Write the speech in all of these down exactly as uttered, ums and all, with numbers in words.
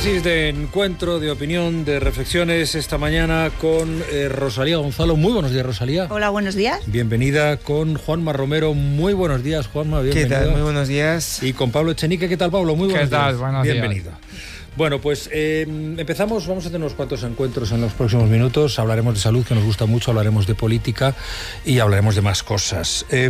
análisis, de encuentro, de opinión, de reflexiones esta mañana con eh, Rosalía Gonzalo. Muy buenos días, Rosalía. Hola, buenos días. Bienvenida con Juanma Romero. Muy buenos días, Juanma. Bienvenido. ¿Qué tal? Muy buenos días. Y con Pablo Echenique. ¿Qué tal, Pablo? Muy buenos ¿Qué tal? días. Buenos Bienvenido. días. Bueno, pues eh, empezamos. Vamos a tener unos cuantos encuentros en los próximos minutos. Hablaremos de salud, que nos gusta mucho, hablaremos de política y hablaremos de más cosas. Eh,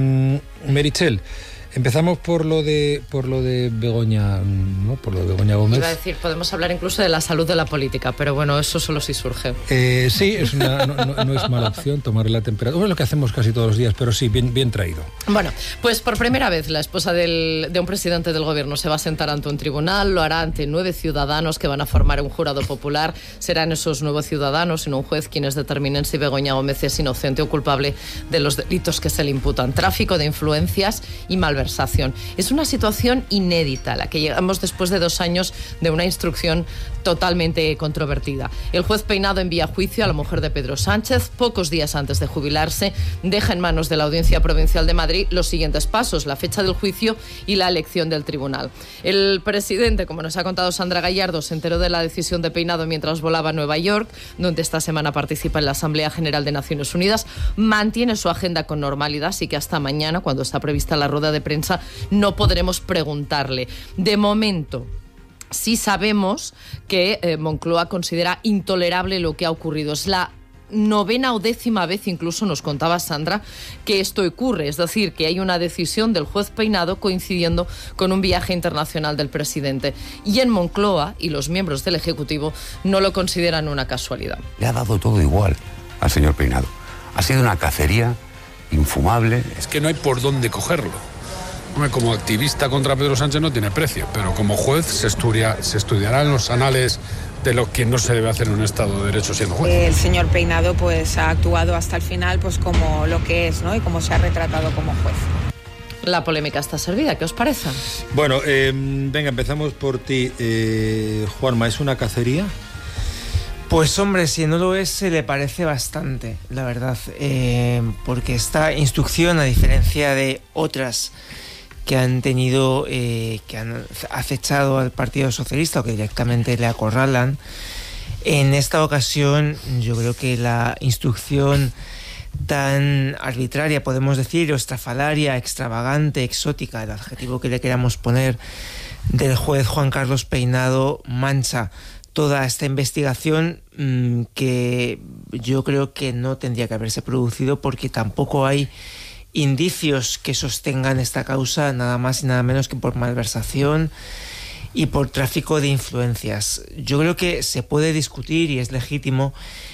Meritxell, empezamos por lo de por lo de Begoña, ¿no? Por lo de Begoña Gómez. Iba a decir, podemos hablar incluso de la salud de la política, pero bueno, eso solo si surge. Eh, sí, es una, no, no, no es mala opción tomar la temperatura. Bueno, es lo que hacemos casi todos los días, pero sí, bien, bien traído. Bueno, pues por primera vez la esposa del, de un presidente del gobierno se va a sentar ante un tribunal, lo hará ante nueve ciudadanos que van a formar un jurado popular. Serán esos nueve ciudadanos y no un juez quienes determinen si Begoña Gómez es inocente o culpable de los delitos que se le imputan: tráfico de influencias y malversación. Es una situación inédita a la que llegamos después de dos años de una instrucción totalmente controvertida. El juez Peinado envía a juicio a la mujer de Pedro Sánchez. Pocos días antes de jubilarse, deja en manos de la Audiencia Provincial de Madrid los siguientes pasos: la fecha del juicio y la elección del tribunal. El presidente, como nos ha contado Sandra Gallardo, se enteró de la decisión de Peinado mientras volaba a Nueva York, donde esta semana participa en la Asamblea General de Naciones Unidas. Mantiene su agenda con normalidad, así que hasta mañana, cuando está prevista la rueda de prensa, no podremos preguntarle. De momento, sí sabemos que eh, Moncloa considera intolerable lo que ha ocurrido. Es la novena o décima vez, incluso nos contaba Sandra, que esto ocurre. Es decir, que hay una decisión del juez Peinado coincidiendo con un viaje internacional del presidente. Y en Moncloa y los miembros del Ejecutivo no lo consideran una casualidad. Le ha dado todo igual al señor Peinado. Ha sido una cacería infumable. Es que no hay por dónde cogerlo. Como activista contra Pedro Sánchez no tiene precio, pero como juez se, estudia, se estudiará en los anales de lo que no se debe hacer en un Estado de Derecho siendo juez. El señor Peinado pues ha actuado hasta el final pues como lo que es, ¿no? Y como se ha retratado como juez. La polémica está servida, ¿qué os parece? Bueno, eh, venga, empezamos por ti. Eh, Juanma, ¿es una cacería? Pues hombre, si no lo es, se le parece bastante, la verdad, eh, porque esta instrucción, a diferencia de otras que han tenido, eh, que han acechado al Partido Socialista o que directamente le acorralan, en esta ocasión yo creo que la instrucción tan arbitraria, podemos decir, o estrafalaria, extravagante, exótica, el adjetivo que le queramos poner, del juez Juan Carlos Peinado, mancha toda esta investigación mmm, que yo creo que no tendría que haberse producido, porque tampoco hay indicios que sostengan esta causa, nada más y nada menos que por malversación y por tráfico de influencias. Yo creo que se puede discutir, y es legítimo,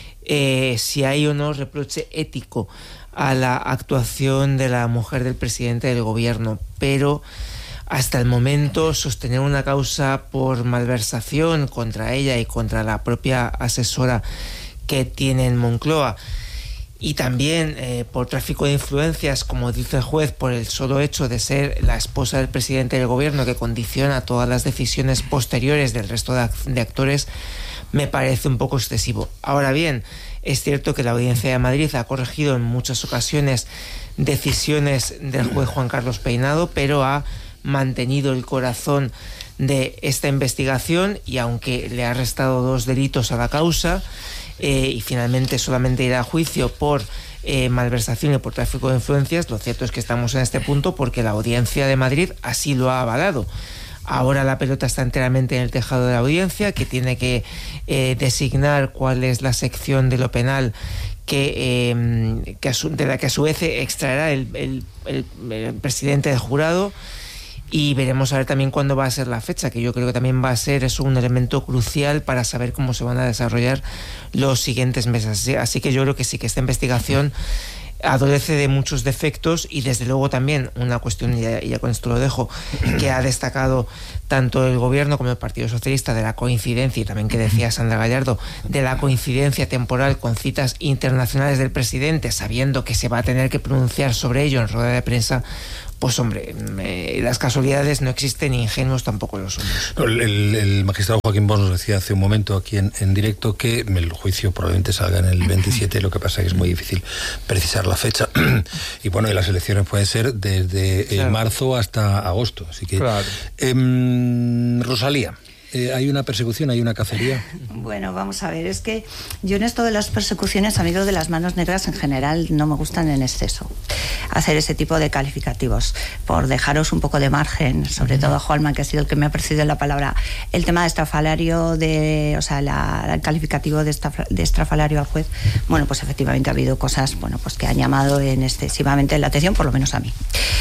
eh, si hay o no reproche ético a la actuación de la mujer del presidente del gobierno, pero hasta el momento sostener una causa por malversación contra ella y contra la propia asesora que tiene en Moncloa, y también eh, por tráfico de influencias, como dice el juez, por el solo hecho de ser la esposa del presidente del gobierno, que condiciona todas las decisiones posteriores del resto de, de actores, me parece un poco excesivo. Ahora bien, es cierto que la Audiencia de Madrid ha corregido en muchas ocasiones decisiones del juez Juan Carlos Peinado, pero ha mantenido el corazón de esta investigación, y aunque le ha restado dos delitos a la causa, eh, y finalmente solamente irá a juicio por eh, malversación y por tráfico de influencias, lo cierto es que estamos en este punto porque la Audiencia de Madrid así lo ha avalado. Ahora la pelota está enteramente en el tejado de la Audiencia, que tiene que eh, designar cuál es la sección de lo penal que, eh, que a su, de la que a su vez extraerá el, el, el, el presidente del jurado. Y veremos a ver también cuándo va a ser la fecha, que yo creo que también va a ser eso un elemento crucial para saber cómo se van a desarrollar los siguientes meses. Así que yo creo que sí, que esta investigación adolece de muchos defectos, y desde luego también una cuestión, y ya, y ya con esto lo dejo, que ha destacado tanto el gobierno como el Partido Socialista, de la coincidencia, y también que decía Sandra Gallardo, de la coincidencia temporal con citas internacionales del presidente, sabiendo que se va a tener que pronunciar sobre ello en rueda de prensa. Pues hombre, eh, las casualidades no existen, y ingenuos tampoco lo somos. El, el, el magistrado Joaquín Bosch nos decía hace un momento aquí en, en directo que el juicio probablemente salga en el veintisiete, lo que pasa es que es muy difícil precisar la fecha. Y bueno, y las elecciones pueden ser desde claro. eh, marzo hasta agosto. Así que, claro. eh, Rosalía. eh, ¿hay una persecución, hay una cacería? Bueno, vamos a ver, es que yo en esto de las persecuciones, amigo, de las manos negras en general no me gustan en exceso hacer ese tipo de calificativos, por dejaros un poco de margen, sobre todo a Juanma, que ha sido el que me ha precedido en la palabra, el tema de estrafalario, de, o sea, la, el calificativo de, estaf, de estrafalario al juez. Bueno, pues efectivamente ha habido cosas, bueno, pues que han llamado en excesivamente la atención, por lo menos a mí.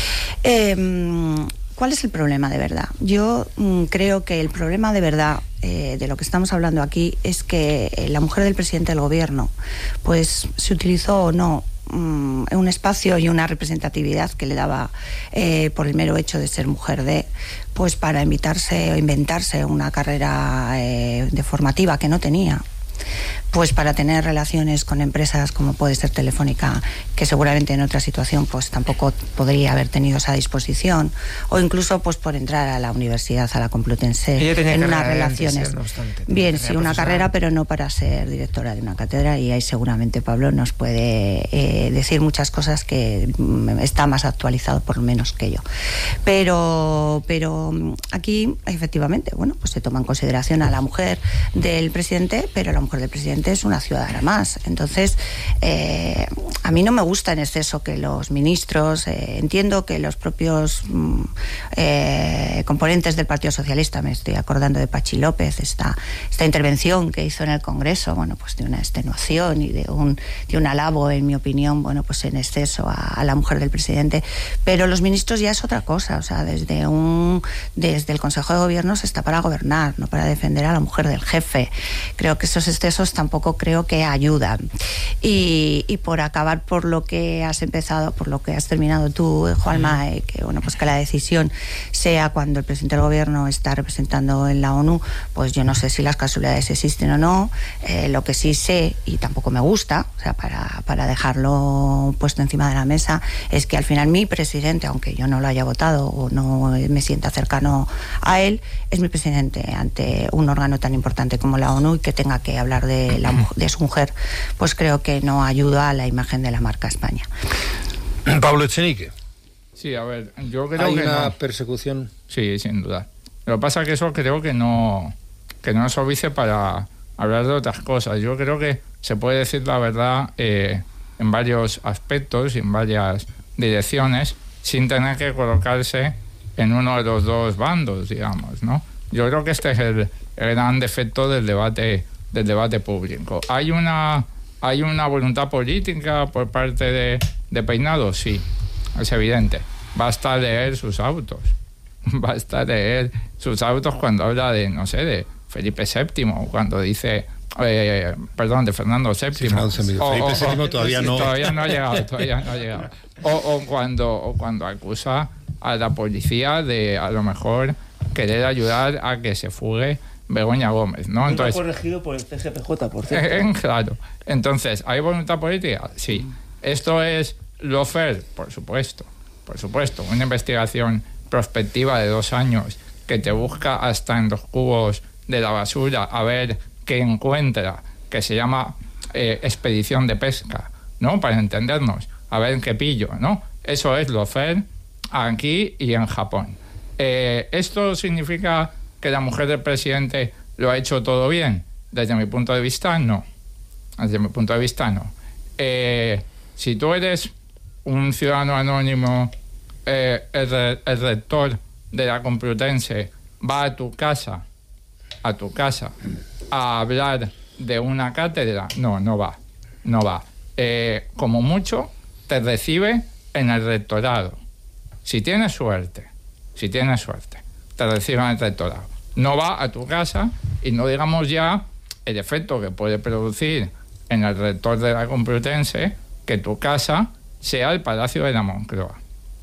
Eh, ¿Cuál es el problema de verdad? Yo mmm, creo que el problema de verdad eh, de lo que estamos hablando aquí es que eh, la mujer del presidente del gobierno, pues se utilizó o no mmm, un espacio y una representatividad que le daba eh, por el mero hecho de ser mujer de, pues para invitarse o inventarse una carrera eh, de formativa que no tenía. Pues para tener relaciones con empresas como puede ser Telefónica, que seguramente en otra situación pues tampoco podría haber tenido esa disposición, o incluso pues por entrar a la universidad, a la Complutense, en unas relaciones. Antes, no obstante, bien, sí, una carrera, pero no para ser directora de una cátedra, y ahí seguramente Pablo nos puede eh, decir muchas cosas que mm, está más actualizado por lo menos que yo. Pero, pero aquí efectivamente, bueno, pues se toma en consideración a la mujer del presidente, pero la mujer del presidente es una ciudadana más. Entonces, eh, a mí no me gusta en exceso que los ministros, eh, entiendo que los propios mm, eh, componentes del Partido Socialista, me estoy acordando de Pachi López, esta, esta intervención que hizo en el Congreso, bueno, pues de una extenuación y de un, de un alabo, en mi opinión, bueno, pues en exceso a, a la mujer del presidente. Pero los ministros ya es otra cosa, o sea, desde, un, desde el Consejo de Gobierno se está para gobernar, no para defender a la mujer del jefe. Creo que esos excesos tampoco creo que ayudan. Y, y por acabar por lo que has empezado, por lo que has terminado tú, Juanma, eh, que bueno, pues que la decisión sea cuando el presidente del gobierno está representando en la ONU, pues yo no sé si las casualidades existen o no. Eh, lo que sí sé, y tampoco me gusta, o sea, para, para dejarlo puesto encima de la mesa, es que al final mi presidente, aunque yo no lo haya votado o no me sienta cercano a él, es mi presidente ante un órgano tan importante como la ONU, y que tenga que hablar de, la, de su mujer, pues creo que no ayuda a la imagen de la marca España. Pablo Echenique. Sí, a ver, yo creo ¿Hay que una no. persecución? Sí, sin duda. Lo que pasa es que eso creo que no, que no nos obvice para hablar de otras cosas. Yo creo que se puede decir la verdad eh, en varios aspectos y en varias direcciones, sin tener que colocarse en uno de los dos bandos, digamos, ¿no? Yo creo que este es el, el gran defecto del debate del debate público. ¿Hay una, hay una voluntad política por parte de, de Peinado? Sí, es evidente. Basta leer sus autos. Basta leer sus autos cuando habla de, no sé, de Felipe séptimo, cuando dice... Eh, perdón, de Fernando séptimo. Sí, Fernando o, Felipe séptimo todavía no... Todavía no ha llegado, todavía no ha llegado. O, o, cuando, o cuando acusa a la policía de, a lo mejor, querer ayudar a que se fugue Begoña Gómez, ¿no? Entonces, corregido por el C G P J, por cierto. Eh, claro. Entonces, ¿hay voluntad política? Sí. ¿Esto es lo fair? Por supuesto. Por supuesto. Una investigación prospectiva de dos años que te busca hasta en los cubos de la basura a ver qué encuentra, que se llama eh, expedición de pesca, ¿no? Para entendernos. A ver qué pillo, ¿no? Eso es lo fair aquí y en Japón. Eh, ¿Esto significa que la mujer del presidente lo ha hecho todo bien? Desde mi punto de vista, no. Desde mi punto de vista, no. Eh, si tú eres un ciudadano anónimo, eh, el, re, el rector de la Complutense va a tu casa, a tu casa, a hablar de una cátedra, no, no va, no va. Eh, como mucho, te recibe en el rectorado. Si tienes suerte, si tienes suerte, te recibe en el rectorado. No va a tu casa, y no digamos ya el efecto que puede producir en el rector de la Complutense que tu casa sea el Palacio de la Moncloa.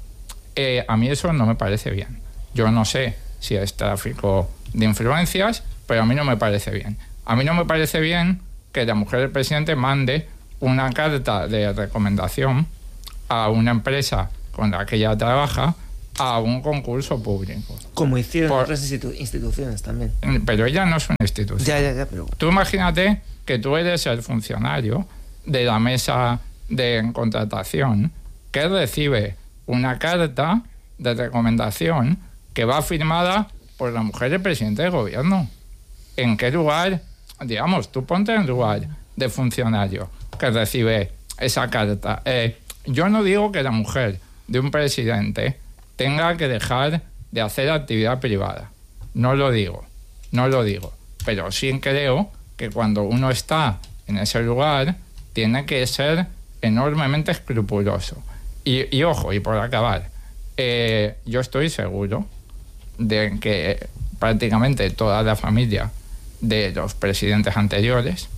Eh, a mí eso no me parece bien. Yo no sé si es tráfico de influencias, pero a mí no me parece bien. A mí no me parece bien que la mujer del presidente mande una carta de recomendación a una empresa con la que ella trabaja a un concurso público. Como hicieron Por, otras institu- instituciones también. Pero ella no es una institución. Ya, ya, ya, pero... Tú imagínate que tú eres el funcionario de la mesa de contratación que recibe una carta de recomendación que va firmada pues la mujer es presidente del gobierno. ¿En qué lugar? Digamos, tú ponte en lugar de funcionario que recibe esa carta. Eh, yo no digo que la mujer de un presidente tenga que dejar de hacer actividad privada. No lo digo, no lo digo. Pero sí creo que cuando uno está en ese lugar, tiene que ser enormemente escrupuloso. Y, y ojo, y por acabar, eh, yo estoy seguro de que prácticamente toda la familia de los presidentes anteriores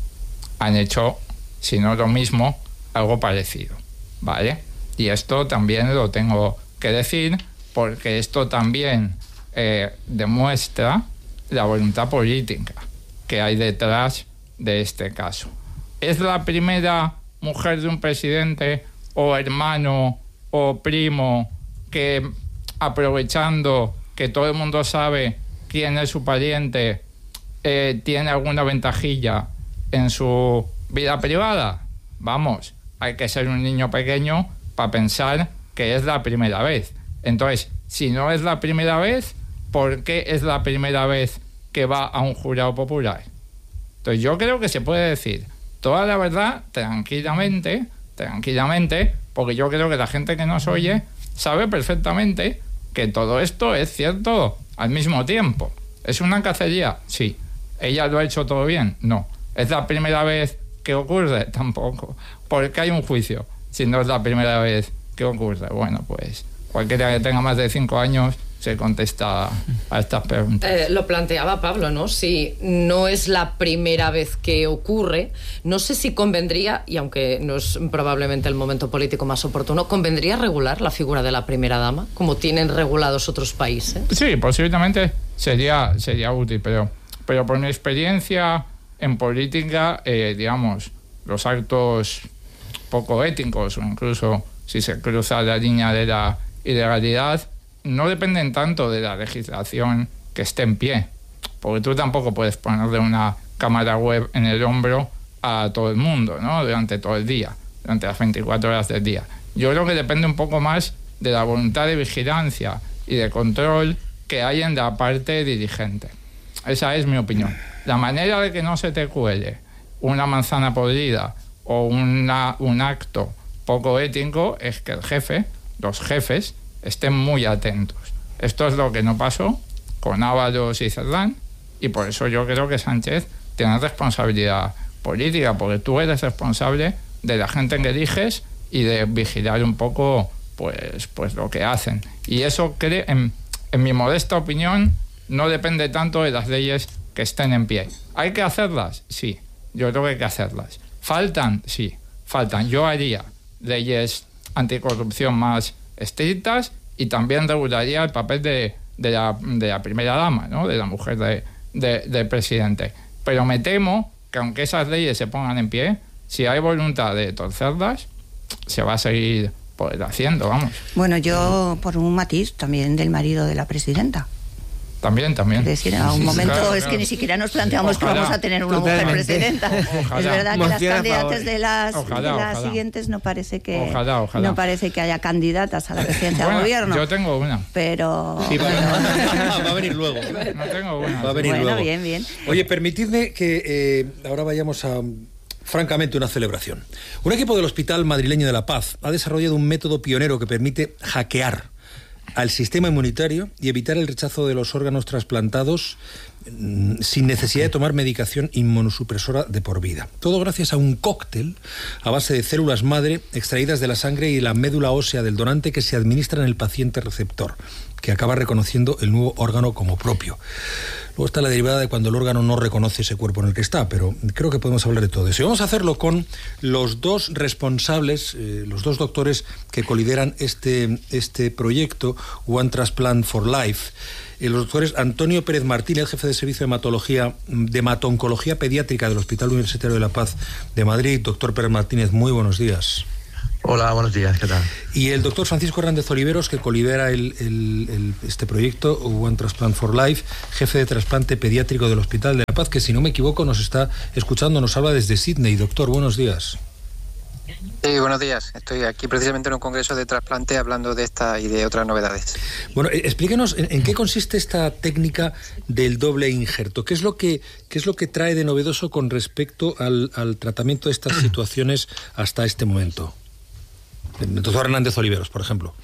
han hecho, si no lo mismo, algo parecido, ¿vale? Y esto también lo tengo que decir porque esto también eh, demuestra la voluntad política que hay detrás de este caso. ¿Es la primera mujer de un presidente o hermano o primo que, aprovechando que todo el mundo sabe quién es su pariente, eh, tiene alguna ventajilla en su vida privada? Vamos, hay que ser un niño pequeño para pensar que es la primera vez. Entonces, si no es la primera vez, ¿por qué es la primera vez que va a un jurado popular? Entonces yo creo que se puede decir toda la verdad tranquilamente, tranquilamente, porque yo creo que la gente que nos oye sabe perfectamente que todo esto es cierto al mismo tiempo. ¿Es una cacería? Sí. ¿Ella lo ha hecho todo bien? No. ¿Es la primera vez que ocurre? Tampoco. ¿Por qué hay un juicio si no es la primera vez que ocurre? Bueno, pues cualquiera que tenga más de cinco años se contesta a estas preguntas. Eh, lo planteaba Pablo, ¿no? Si no es la primera vez que ocurre, no sé si convendría, y aunque no es probablemente el momento político más oportuno, ¿convendría regular la figura de la primera dama, como tienen regulados otros países? Sí, posiblemente sería, sería útil, pero, pero por mi experiencia en política, eh, digamos, los actos poco éticos, o incluso si se cruza la línea de la ilegalidad, no dependen tanto de la legislación que esté en pie, porque tú tampoco puedes ponerle una cámara web en el hombro a todo el mundo, ¿no? Durante todo el día, durante las veinticuatro horas del día. Yo creo que depende un poco más de la voluntad de vigilancia y de control que hay en la parte dirigente. Esa es mi opinión. La manera de que no se te cuele una manzana podrida o una, un acto poco ético es que el jefe, los jefes, estén muy atentos. Esto es lo que no pasó con Ábalos y Cerdán, y por eso yo creo que Sánchez tiene responsabilidad política, porque tú eres responsable de la gente que eliges y de vigilar un poco pues, pues lo que hacen. Y eso, cre- en, en mi modesta opinión, no depende tanto de las leyes que estén en pie. ¿Hay que hacerlas? Sí, yo creo que hay que hacerlas. ¿Faltan? Sí, faltan. Yo haría leyes anticorrupción más estrictas y también regularía el papel de, de, la, de la primera dama, ¿no? De la mujer de, de, del presidente. Pero me temo que aunque esas leyes se pongan en pie, si hay voluntad de torcerlas, se va a seguir pues, haciendo, vamos. Bueno, yo por un matiz también del marido de la presidenta. También, también. Es decir, a un Sí, momento claro, es claro. que ni siquiera nos planteamos Ojalá. que vamos a tener una mujer presidenta. Ojalá. Es verdad que las Moción a candidatas favor. de las, Ojalá, de las ojalá. siguientes no parece que Ojalá, ojalá. no parece que haya candidatas a la presidencia Bueno, del gobierno. yo tengo una. Pero, Sí, va, pero- va a venir luego. No tengo una. Va a venir bueno, luego. bien, bien. Oye, permitidme que eh, ahora vayamos a, francamente, una celebración. Un equipo del Hospital Madrileño de la Paz ha desarrollado un método pionero que permite hackear al sistema inmunitario y evitar el rechazo de los órganos trasplantados mm, sin necesidad de tomar medicación inmunosupresora de por vida. Todo gracias a un cóctel a base de células madre extraídas de la sangre y la médula ósea del donante que se administra en el paciente receptor, que acaba reconociendo el nuevo órgano como propio. Luego está la derivada de cuando el órgano no reconoce ese cuerpo en el que está, pero creo que podemos hablar de todo eso. Y vamos a hacerlo con los dos responsables, eh, los dos doctores que colideran este, este proyecto, One Transplant for Life. Eh, los doctores Antonio Pérez Martínez, jefe de servicio de hematología, de hematoncología pediátrica del Hospital Universitario de la Paz de Madrid. Doctor Pérez Martínez, muy buenos días. Hola, buenos días, ¿qué tal? Y el doctor Francisco Hernández Oliveros, que colidera el, el, el, este proyecto, One Transplant for Life, jefe de trasplante pediátrico del Hospital de la Paz, que si no me equivoco nos está escuchando, nos habla desde Sydney. Doctor, buenos días. Sí, buenos días. Estoy aquí precisamente en un congreso de trasplante hablando de esta y de otras novedades. Bueno, explíquenos en, en qué consiste esta técnica del doble injerto. ¿Qué es lo que, qué es lo que trae de novedoso con respecto al, al tratamiento de estas situaciones hasta este momento? El doctor Hernández Oliveros, por ejemplo.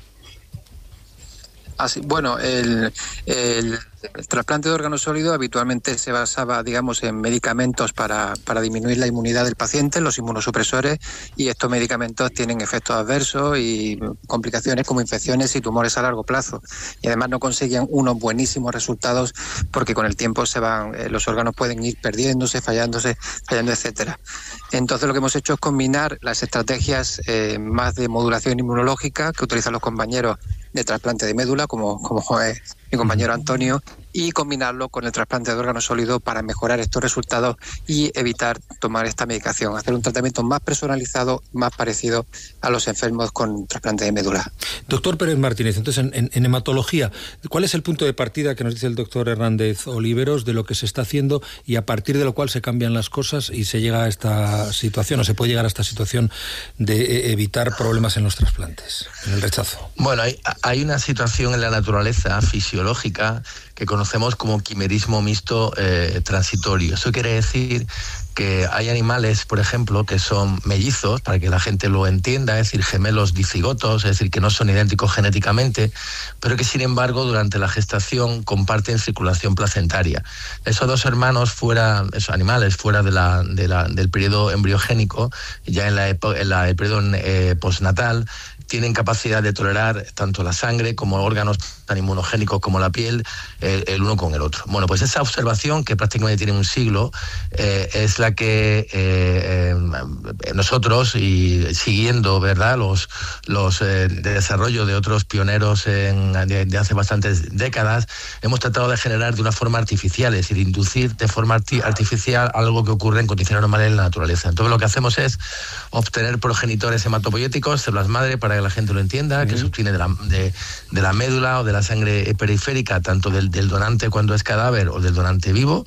Así, bueno, el, el, el trasplante de órgano sólido habitualmente se basaba, digamos, en medicamentos para, para disminuir la inmunidad del paciente, los inmunosupresores, y estos medicamentos tienen efectos adversos y complicaciones como infecciones y tumores a largo plazo. Y además no conseguían unos buenísimos resultados porque con el tiempo se van, eh, los órganos pueden ir perdiéndose, fallándose, fallando, etcétera. Entonces lo que hemos hecho es combinar las estrategias eh, más de modulación inmunológica que utilizan los compañeros de trasplante de médula, como, como es mi compañero Antonio, y combinarlo con el trasplante de órgano sólido para mejorar estos resultados y evitar tomar esta medicación, hacer un tratamiento más personalizado, más parecido a los enfermos con trasplante de médula. Doctor Pérez Martínez, entonces en, en, en hematología, ¿cuál es el punto de partida que nos dice el doctor Hernández Oliveros de lo que se está haciendo y a partir de lo cual se cambian las cosas y se llega a esta situación, o se puede llegar a esta situación de evitar problemas en los trasplantes, en el rechazo? Bueno, hay, hay una situación en la naturaleza fisiológica que conocemos como quimerismo mixto eh, transitorio. Eso quiere decir que hay animales, por ejemplo, que son mellizos, para que la gente lo entienda, es decir, gemelos dicigotos, es decir, que no son idénticos genéticamente, pero que sin embargo durante la gestación comparten circulación placentaria. Esos dos hermanos fuera, esos animales fuera de la, de la, del periodo embriogénico, ya en la, en la el periodo eh, postnatal, tienen capacidad de tolerar tanto la sangre como órganos tan inmunogénicos como la piel, eh, el uno con el otro. Bueno, pues esa observación, que prácticamente tiene un siglo, eh, es la que eh, eh, nosotros, y siguiendo, ¿verdad?, los, los eh, de desarrollo de otros pioneros en, de, de hace bastantes décadas, hemos tratado de generar de una forma artificial, es decir, inducir de forma arti- artificial algo que ocurre en condiciones normales en la naturaleza. Entonces lo que hacemos es obtener progenitores hematopoyéticos, células madre, para que la gente lo entienda, que se obtiene de la, de, de la médula o de la sangre periférica, tanto del, del donante cuando es cadáver o del donante vivo,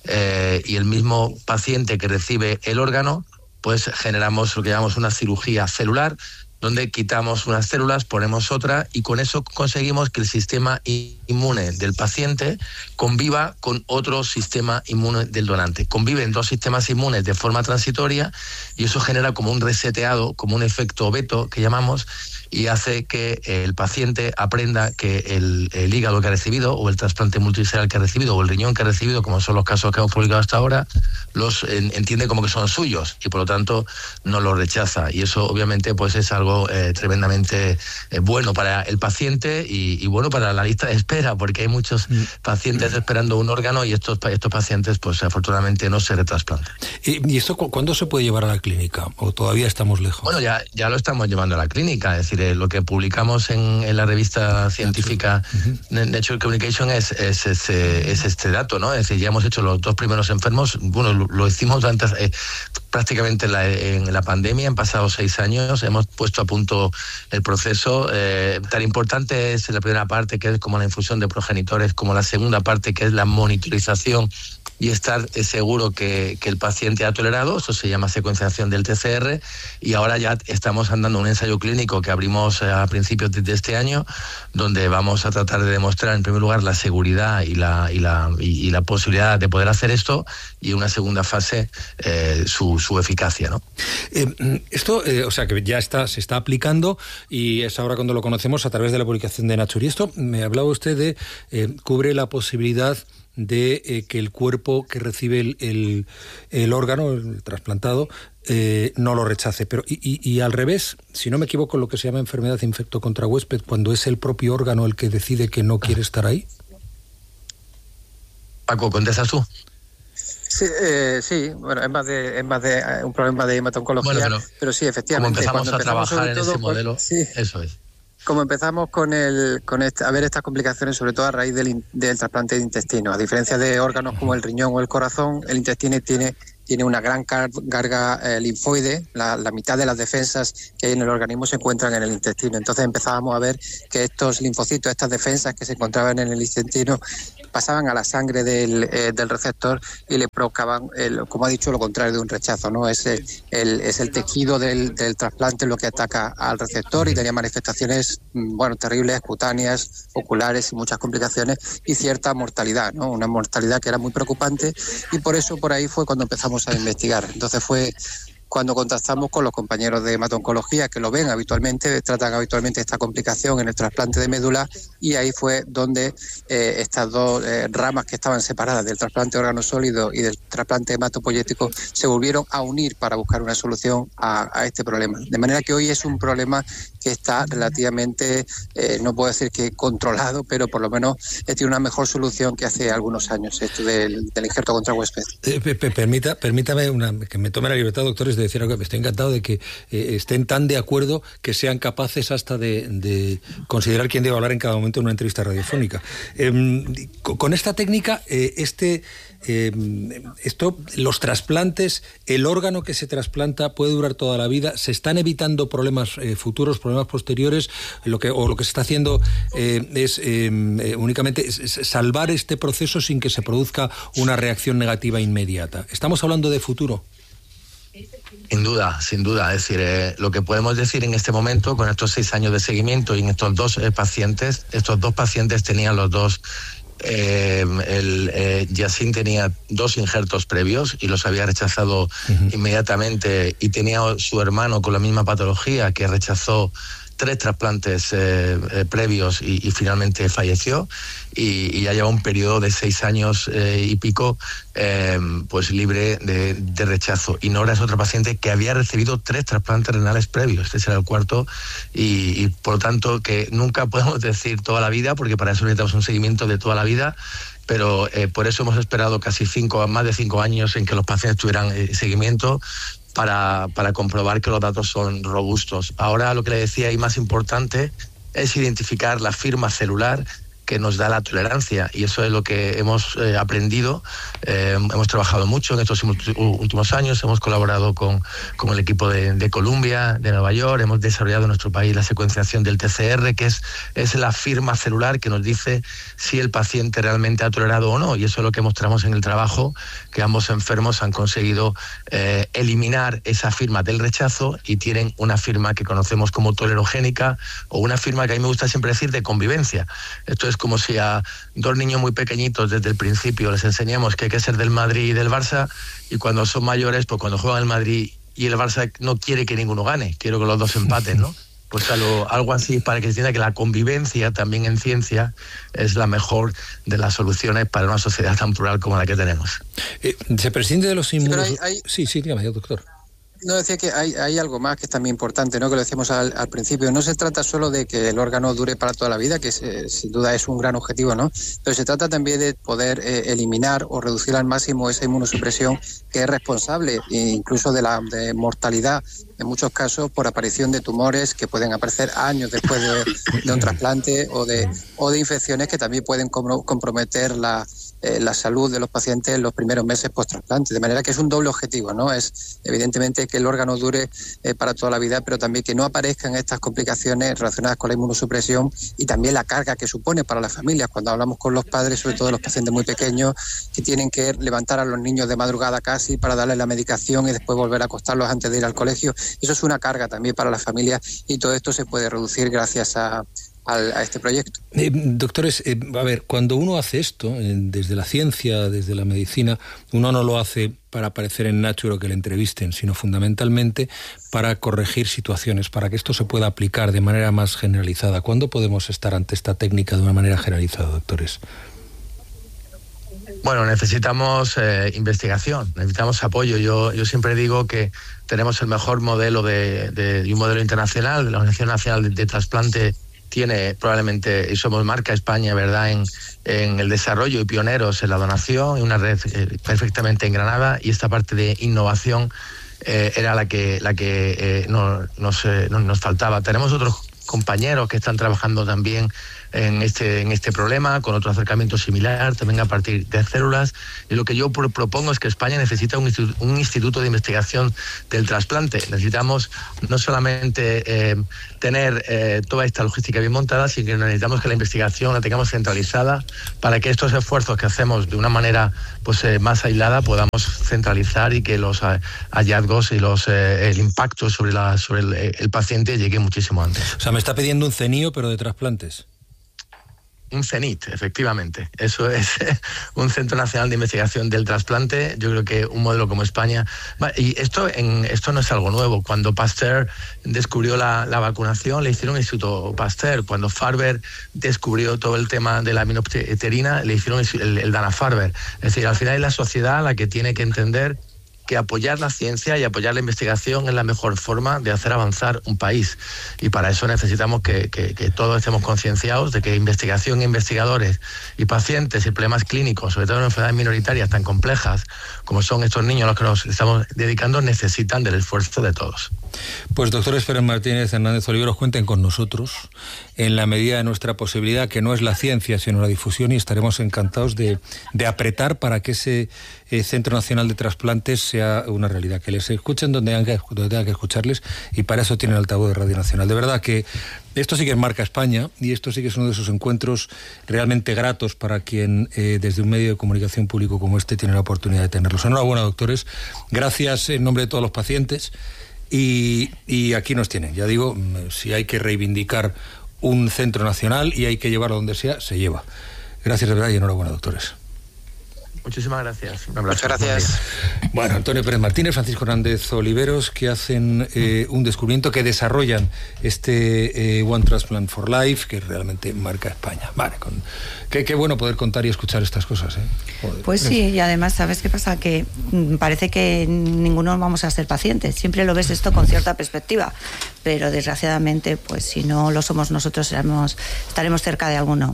eh, y el mismo paciente que recibe el órgano, pues generamos lo que llamamos una cirugía celular, donde quitamos unas células, ponemos otra, y con eso conseguimos que el sistema inmune del paciente conviva con otro sistema inmune del donante. Conviven dos sistemas inmunes de forma transitoria y eso genera como un reseteado, como un efecto veto que llamamos, y hace que el paciente aprenda que el, el hígado que ha recibido, o el trasplante multiscelular que ha recibido, o el riñón que ha recibido, como son los casos que hemos publicado hasta ahora, los en, entiende como que son suyos y por lo tanto no los rechaza. Y eso obviamente pues es algo eh, tremendamente eh, bueno para el paciente y, y bueno para la lista de espera, porque hay muchos pacientes esperando un órgano y estos, estos pacientes pues afortunadamente no se retrasplantan. ¿Y esto cuándo se puede llevar a la clínica? ¿O todavía estamos lejos? Bueno, ya, ya lo estamos llevando a la clínica, es decir, lo que publicamos en, en la revista científica uh-huh. Nature Communication es, es, es, es este dato, ¿no? Es decir, ya hemos hecho los dos primeros enfermos, bueno, lo, lo hicimos antes, eh, prácticamente en la, en la pandemia, han pasado seis años, hemos puesto a punto el proceso. Eh, tan importante es la primera parte, que es como la infusión de progenitores, como la segunda parte, que es la monitorización y estar seguro que, que el paciente ha tolerado. Eso se llama secuenciación del T C R, y ahora ya estamos andando un ensayo clínico que abrimos a principios de este año, donde vamos a tratar de demostrar en primer lugar la seguridad y la, y la, y, y la posibilidad de poder hacer esto, y en una segunda fase eh, su, su eficacia, ¿no? Eh, esto, eh, o sea, que ya está, se está aplicando y es ahora cuando lo conocemos a través de la publicación de Nature. Y esto, me hablaba usted de, eh, cubre la posibilidad de eh, que el cuerpo que recibe el, el, el órgano, el trasplantado, eh, no lo rechace. Pero y, y, y al revés, si no me equivoco, lo que se llama enfermedad de infecto contra huésped, cuando es el propio órgano el que decide que no quiere estar ahí. Paco, ¿contestas tú? Sí, eh, sí, bueno, es más de, es más de eh, un problema de hematoncología, bueno, pero, pero sí, efectivamente. Como empezamos cuando a empezamos trabajar en ese con, modelo, sí, eso es. Como empezamos con el con este, a ver estas complicaciones, sobre todo a raíz del, del trasplante de intestino. A diferencia de órganos como el riñón o el corazón, el intestino tiene tiene una gran carga eh, linfoide, la, la mitad de las defensas que hay en el organismo se encuentran en el intestino. Entonces empezábamos a ver que estos linfocitos, estas defensas que se encontraban en el intestino, pasaban a la sangre del, eh, del receptor y le provocaban, el, como ha dicho, lo contrario de un rechazo, ¿no? Es el, es el tejido del, del trasplante lo que ataca al receptor y tenía manifestaciones, bueno, terribles, cutáneas, oculares y muchas complicaciones y cierta mortalidad, ¿no? Una mortalidad que era muy preocupante y por eso por ahí fue cuando empezamos a investigar. Entonces fue cuando contactamos con los compañeros de hematoncología que lo ven habitualmente, tratan habitualmente esta complicación en el trasplante de médula y ahí fue donde eh, estas dos eh, ramas que estaban separadas del trasplante de órgano sólido y del trasplante hematopoyético se volvieron a unir para buscar una solución a, a este problema. De manera que hoy es un problema que está relativamente, eh, no puedo decir que controlado, pero por lo menos eh, tiene una mejor solución que hace algunos años, esto del, del injerto contra huésped. Eh, permita, permítame una, que me tome la libertad, doctores, de decir algo. Estoy encantado de que eh, estén tan de acuerdo que sean capaces hasta de, de considerar quién debe hablar en cada momento en una entrevista radiofónica. Eh, con esta técnica, eh, este... Eh, esto, los trasplantes, el órgano que se trasplanta puede durar toda la vida. Se están evitando problemas eh, futuros, problemas posteriores. Lo que o lo que se está haciendo eh, es eh, únicamente es, es salvar este proceso sin que se produzca una reacción negativa inmediata. ¿Estamos hablando de futuro? Sin duda, sin duda. Es decir, eh, lo que podemos decir en este momento, con estos seis años de seguimiento y en estos dos eh, pacientes, estos dos pacientes tenían los dos. Eh, el eh, Yacine tenía dos injertos previos y los había rechazado uh-huh. inmediatamente, y tenía su hermano con la misma patología que rechazó tres trasplantes eh, eh, previos y, y finalmente falleció, y, y ya lleva un periodo de seis años eh, y pico eh, pues libre de, de rechazo. Y Nora es otra paciente que había recibido tres trasplantes renales previos, este será el cuarto, y, y por lo tanto que nunca podemos decir toda la vida, porque para eso necesitamos un seguimiento de toda la vida, pero eh, por eso hemos esperado casi cinco, más de cinco años en que los pacientes tuvieran eh, seguimiento, Para, para comprobar que los datos son robustos. Ahora lo que le decía y más importante es identificar la firma celular que nos da la tolerancia, y eso es lo que hemos eh, aprendido. Eh, hemos trabajado mucho en estos últimos años, hemos colaborado con, con el equipo de, de Columbia, de Nueva York, hemos desarrollado en nuestro país la secuenciación del T C R, que es, es la firma celular que nos dice si el paciente realmente ha tolerado o no, y eso es lo que mostramos en el trabajo, que ambos enfermos han conseguido eh, eliminar esa firma del rechazo y tienen una firma que conocemos como tolerogénica, o una firma que a mí me gusta siempre decir de convivencia. Esto es como si a dos niños muy pequeñitos desde el principio les enseñamos que hay que ser del Madrid y del Barça, y cuando son mayores, pues cuando juegan el Madrid y el Barça no quiere que ninguno gane, quiero que los dos empaten, ¿no? Pues algo, algo así, para que se entienda que la convivencia también en ciencia es la mejor de las soluciones para una sociedad tan plural como la que tenemos. Eh, se prescinde de los inmunos... Sí, hay, hay... sí, sí, dígame, doctor. No, decía que hay, hay algo más que es también importante, ¿no? Que lo decíamos al, al principio. No se trata solo de que el órgano dure para toda la vida, que es, eh, sin duda es un gran objetivo, ¿no? Pero se trata también de poder eh, eliminar o reducir al máximo esa inmunosupresión que es responsable incluso de la de mortalidad, en muchos casos por aparición de tumores que pueden aparecer años después de, de un trasplante, o de, o de infecciones que también pueden comprometer la... Eh, la salud de los pacientes en los primeros meses post-trasplante. De manera que es un doble objetivo, ¿no? Es evidentemente que el órgano dure eh, para toda la vida, pero también que no aparezcan estas complicaciones relacionadas con la inmunosupresión y también la carga que supone para las familias. Cuando hablamos con los padres, sobre todo los pacientes muy pequeños, que tienen que levantar a los niños de madrugada casi para darles la medicación y después volver a acostarlos antes de ir al colegio, eso es una carga también para las familias, y todo esto se puede reducir gracias a a este proyecto. Eh, doctores, eh, a ver, cuando uno hace esto, eh, desde la ciencia, desde la medicina, uno no lo hace para aparecer en Nature o que le entrevisten, sino fundamentalmente para corregir situaciones, para que esto se pueda aplicar de manera más generalizada. ¿Cuándo podemos estar ante esta técnica de una manera generalizada, doctores? Bueno, necesitamos eh, investigación, necesitamos apoyo. Yo, yo siempre digo que tenemos el mejor modelo de, de, de un modelo internacional, de la Organización Nacional de, de Trasplante. Tiene probablemente, y somos marca España, ¿verdad?, en, en el desarrollo y pioneros en la donación, y una red eh, perfectamente engranada, y esta parte de innovación eh, era la que, la que eh, no, nos, eh, no, nos faltaba. Tenemos otros compañeros que están trabajando también en este, en este problema, con otro acercamiento similar, también a partir de células. Y lo que yo pro propongo es que España necesita un instituto, un instituto de investigación del trasplante. Necesitamos no solamente eh, tener eh, toda esta logística bien montada, sino que necesitamos que la investigación la tengamos centralizada para que estos esfuerzos que hacemos de una manera pues eh, más aislada podamos centralizar y que los eh, hallazgos y los eh, el impacto sobre, la, sobre el, el paciente llegue muchísimo antes. O sea, me está pidiendo un CENIO, pero de trasplantes. Un CENIT, efectivamente. Eso es un Centro Nacional de Investigación del Trasplante. Yo creo que un modelo como España... Y esto, en, esto no es algo nuevo. Cuando Pasteur descubrió la, la vacunación, le hicieron un Instituto Pasteur. Cuando Farber descubrió todo el tema de la aminopterina, le hicieron el, el Dana-Farber. Es decir, al final es la sociedad la que tiene que entender que apoyar la ciencia y apoyar la investigación es la mejor forma de hacer avanzar un país. Y para eso necesitamos que, que, que todos estemos concienciados de que investigación, investigadores y pacientes y problemas clínicos, sobre todo en enfermedades minoritarias tan complejas como son estos niños a los que nos estamos dedicando, necesitan del esfuerzo de todos. Pues doctores Pérez Martínez, Hernández Oliveros, cuenten con nosotros en la medida de nuestra posibilidad, que no es la ciencia sino la difusión, y estaremos encantados de, de apretar para que ese eh, Centro Nacional de Trasplantes sea una realidad, que les escuchen donde tengan que, donde tengan que escucharles, y para eso tienen el altavoz de Radio Nacional. De verdad que esto sí que es marca España, y esto sí que es uno de esos encuentros realmente gratos para quien eh, desde un medio de comunicación público como este tiene la oportunidad de tenerlos. Enhorabuena, doctores, gracias en nombre de todos los pacientes. Y, y aquí nos tienen, ya digo, si hay que reivindicar un centro nacional y hay que llevarlo donde sea, se lleva. Gracias de verdad y enhorabuena, doctores. Muchísimas gracias. Un abrazo. Muchas gracias. Bueno, Antonio Pérez Martínez, Francisco Hernández Oliveros, que hacen eh, un descubrimiento, que desarrollan este eh, One Transplant for Life, que realmente marca España. Vale, con, qué, qué bueno poder contar y escuchar estas cosas, ¿eh? Joder. Pues sí, y además, ¿sabes qué pasa? Que mm, parece que ninguno vamos a ser pacientes. Siempre lo ves esto con cierta perspectiva, pero desgraciadamente, pues si no lo somos nosotros, seremos, estaremos cerca de alguno.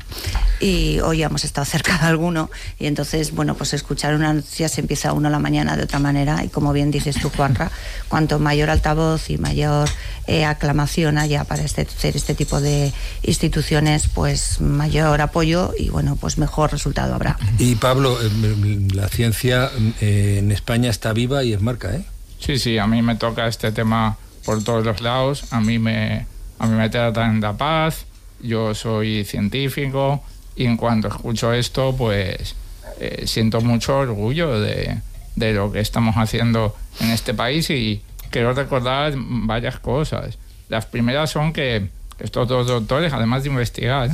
Y hoy hemos estado cerca de alguno, y entonces, bueno, pues escuchar una noticia se empieza uno a la mañana de otra manera, y como bien dices tú, Juanra, cuanto mayor altavoz y mayor eh, aclamación haya para este, hacer este tipo de instituciones, pues mayor apoyo y bueno, pues mejor resultado habrá. Y Pablo, la ciencia eh, en España está viva y es marca, ¿eh? Sí, sí, a mí me toca este tema por todos los lados, a mí me, a mí me tratan de paz, yo soy científico, y en cuanto escucho esto, pues eh, siento mucho orgullo de, de lo que estamos haciendo en este país, y quiero recordar varias cosas. Las primeras son que estos dos doctores, además de investigar,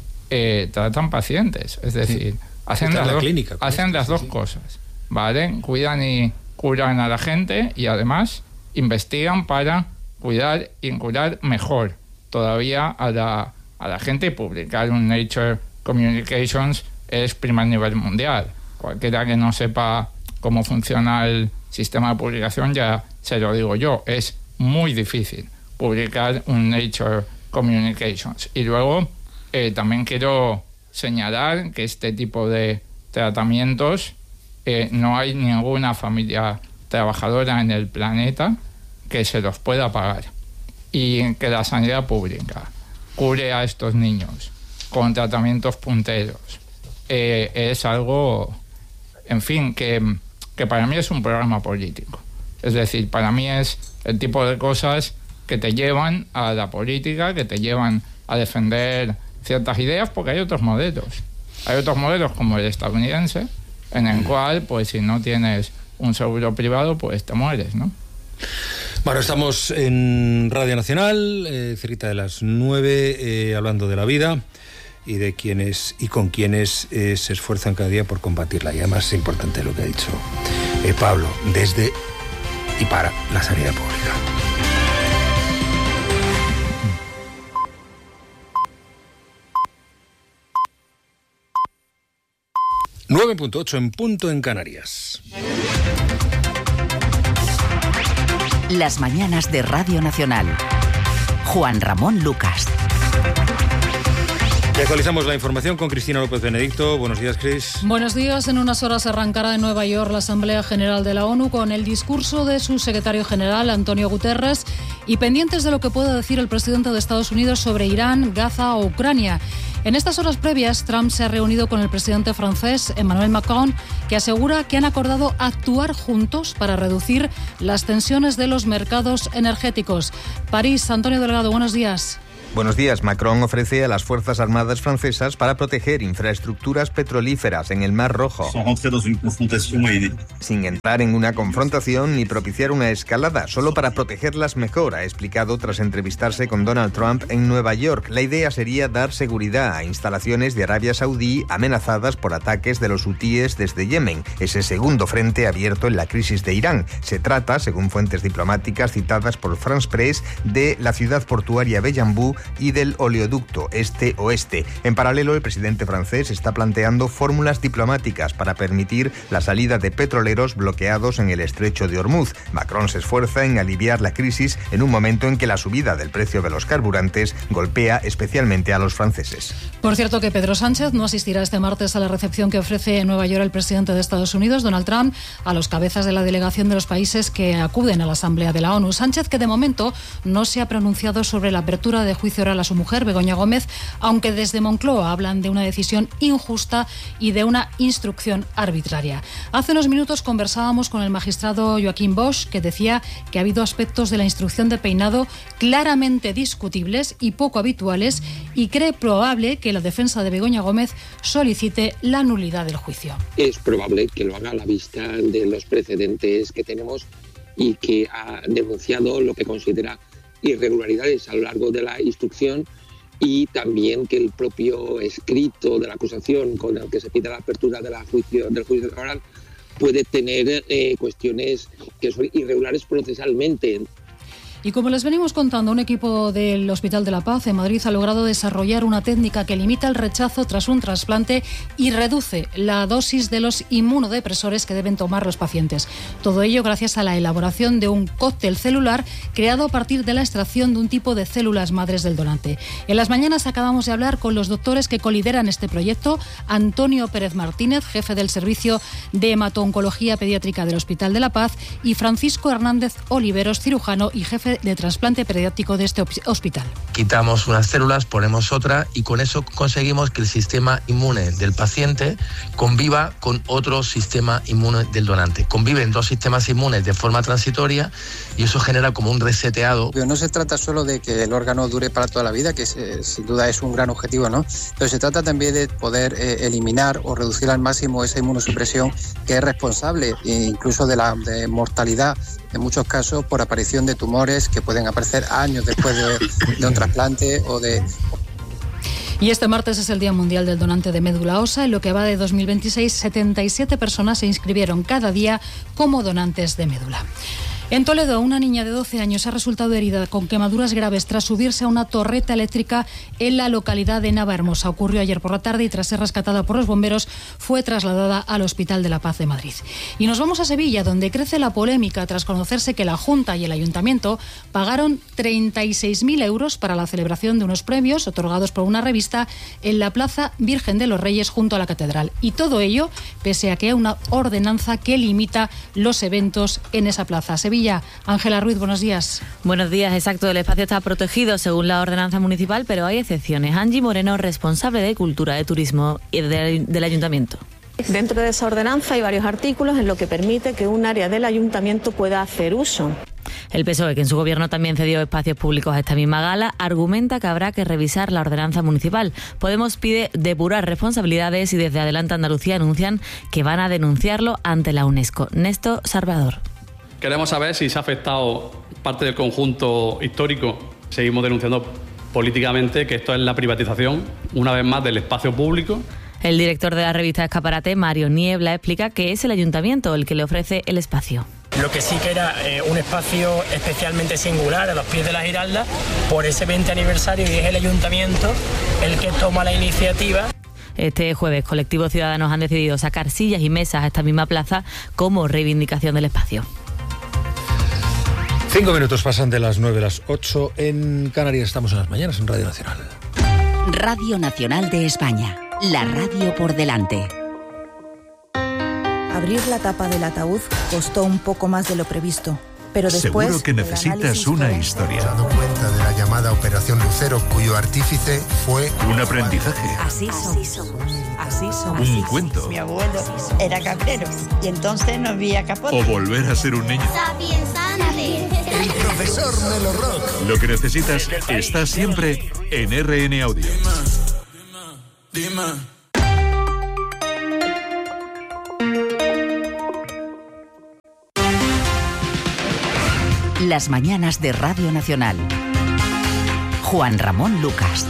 eh, tratan pacientes, es decir, sí. hacen, las, la dos, clínica, hacen esto, las sí, dos sí. cosas, ¿vale? Cuidan y curan a la gente, y además investigan para cuidar y curar mejor todavía a la, a la gente, y publicar un Nature Communications es primer nivel mundial. Cualquiera que no sepa cómo funciona el sistema de publicación, ya se lo digo yo, es muy difícil publicar un Nature Communications. Y luego eh, también quiero señalar que este tipo de tratamientos eh, no hay ninguna familia trabajadora en el planeta que se los pueda pagar, y que la sanidad pública cure a estos niños con tratamientos punteros eh, es algo, en fin, que, que para mí es un programa político. Es decir, para mí es el tipo de cosas que te llevan a la política, que te llevan a defender ciertas ideas, porque hay otros modelos. Hay otros modelos como el estadounidense, en el cual, pues si no tienes un seguro privado, pues te mueres, ¿no? Bueno, estamos en Radio Nacional, eh, cerquita de las nueve, eh, hablando de la vida y de quienes y con quienes eh, se esfuerzan cada día por combatirla. Y además es importante lo que ha dicho eh, Pablo, desde y para la sanidad pública. nueve punto ocho en punto en Canarias. Las mañanas de Radio Nacional. Juan Ramón Lucas. Y actualizamos la información con Cristina López Benedicto. Buenos días, Cris. Buenos días. En unas horas arrancará en Nueva York la Asamblea General de la ONU con el discurso de su secretario general, Antonio Guterres, y pendientes de lo que pueda decir el presidente de Estados Unidos sobre Irán, Gaza o Ucrania. En estas horas previas, Trump se ha reunido con el presidente francés, Emmanuel Macron, que asegura que han acordado actuar juntos para reducir las tensiones de los mercados energéticos. París, Antonio Delgado, buenos días. Buenos días. Macron ofrece a las Fuerzas Armadas francesas para proteger infraestructuras petrolíferas en el Mar Rojo, sin entrar en una confrontación ni propiciar una escalada, solo para protegerlas mejor, ha explicado tras entrevistarse con Donald Trump en Nueva York. La idea sería dar seguridad a instalaciones de Arabia Saudí amenazadas por ataques de los hutíes desde Yemen, ese segundo frente abierto en la crisis de Irán. Se trata, según fuentes diplomáticas citadas por France Press, de la ciudad portuaria Bellambú y del oleoducto este-oeste. En paralelo, el presidente francés está planteando fórmulas diplomáticas para permitir la salida de petroleros bloqueados en el estrecho de Hormuz. Macron se esfuerza en aliviar la crisis en un momento en que la subida del precio de los carburantes golpea especialmente a los franceses. Por cierto que Pedro Sánchez no asistirá este martes a la recepción que ofrece en Nueva York el presidente de Estados Unidos, Donald Trump, a los cabezas de la delegación de los países que acuden a la Asamblea de la ONU. Sánchez, que de momento no se ha pronunciado sobre la apertura de juicio oral a su mujer, Begoña Gómez, aunque desde Moncloa hablan de una decisión injusta y de una instrucción arbitraria. Hace unos minutos conversábamos con el magistrado Joaquín Bosch, que decía que ha habido aspectos de la instrucción de Peinado claramente discutibles y poco habituales, y cree probable que la defensa de Begoña Gómez solicite la nulidad del juicio. Es probable que lo haga a la vista de los precedentes que tenemos y que ha denunciado lo que considera irregularidades a lo largo de la instrucción, y también que el propio escrito de la acusación con el que se pide la apertura de la juicio, del juicio oral puede tener eh, cuestiones que son irregulares procesalmente. Y como les venimos contando, un equipo del Hospital de la Paz en Madrid ha logrado desarrollar una técnica que limita el rechazo tras un trasplante y reduce la dosis de los inmunodepresores que deben tomar los pacientes. Todo ello gracias a la elaboración de un cóctel celular creado a partir de la extracción de un tipo de células madres del donante. En las mañanas acabamos de hablar con los doctores que colideran este proyecto: Antonio Pérez Martínez, jefe del Servicio de Hemato-Oncología Pediátrica del Hospital de la Paz, y Francisco Hernández Oliveros, cirujano y jefe de trasplante pediátrico de este hospital. Quitamos unas células, ponemos otra y con eso conseguimos que el sistema inmune del paciente conviva con otro sistema inmune del donante. Conviven dos sistemas inmunes de forma transitoria y eso genera como un reseteado. No se trata solo de que el órgano dure para toda la vida, que se, sin duda es un gran objetivo, ¿no? Pero se trata también de poder eh, eliminar o reducir al máximo esa inmunosupresión que es responsable incluso de la de mortalidad en muchos casos por aparición de tumores que pueden aparecer años después de, de un trasplante o de... Y este martes es el Día Mundial del Donante de Médula Ósea. En lo que va de dos mil veintiséis, setenta y siete personas se inscribieron cada día como donantes de médula. En Toledo, una niña de doce años ha resultado herida con quemaduras graves tras subirse a una torreta eléctrica en la localidad de Navahermosa. Ocurrió ayer por la tarde y tras ser rescatada por los bomberos fue trasladada al Hospital de la Paz de Madrid. Y nos vamos a Sevilla, donde crece la polémica tras conocerse que la Junta y el Ayuntamiento pagaron treinta y seis mil euros para la celebración de unos premios otorgados por una revista en la Plaza Virgen de los Reyes junto a la Catedral. Y todo ello pese a que hay una ordenanza que limita los eventos en esa plaza. Sevilla. Ángela Ruiz, buenos días. Buenos días, exacto. El espacio está protegido según la ordenanza municipal, pero hay excepciones. Angie Moreno, responsable de Cultura, de Turismo y de, del Ayuntamiento. Dentro de esa ordenanza hay varios artículos en lo que permite que un área del Ayuntamiento pueda hacer uso. El P S O E, que en su gobierno también cedió espacios públicos a esta misma gala, argumenta que habrá que revisar la ordenanza municipal. Podemos pide depurar responsabilidades y desde Adelante Andalucía anuncian que van a denunciarlo ante la UNESCO. Néstor Salvador. Queremos saber si se ha afectado parte del conjunto histórico. Seguimos denunciando políticamente que esto es la privatización, una vez más, del espacio público. El director de la revista Escaparate, Mario Niebla, explica que es el ayuntamiento el que le ofrece el espacio. Lo que sí que era eh, un espacio especialmente singular a los pies de la Giralda por ese veinte aniversario, y es el ayuntamiento el que toma la iniciativa. Este jueves, colectivos ciudadanos han decidido sacar sillas y mesas a esta misma plaza como reivindicación del espacio. Cinco minutos pasan de las nueve a las ocho. En Canarias estamos en las mañanas en Radio Nacional. Radio Nacional de España. La radio por delante. Abrir la tapa del ataúd costó un poco más de lo previsto. pero después... Seguro que necesitas una historia. He dado cuenta de la llamada Operación Lucero, cuyo artífice fue... Un aprendizaje. Así somos. Así somos. Un cuento. Mi abuelo era cabrero y entonces no había capote. O volver a ser un niño. El profesor Melo Rock. Lo que necesitas está siempre en R N Audio. Dime, dime. Las mañanas de Radio Nacional. Juan Ramón Lucas.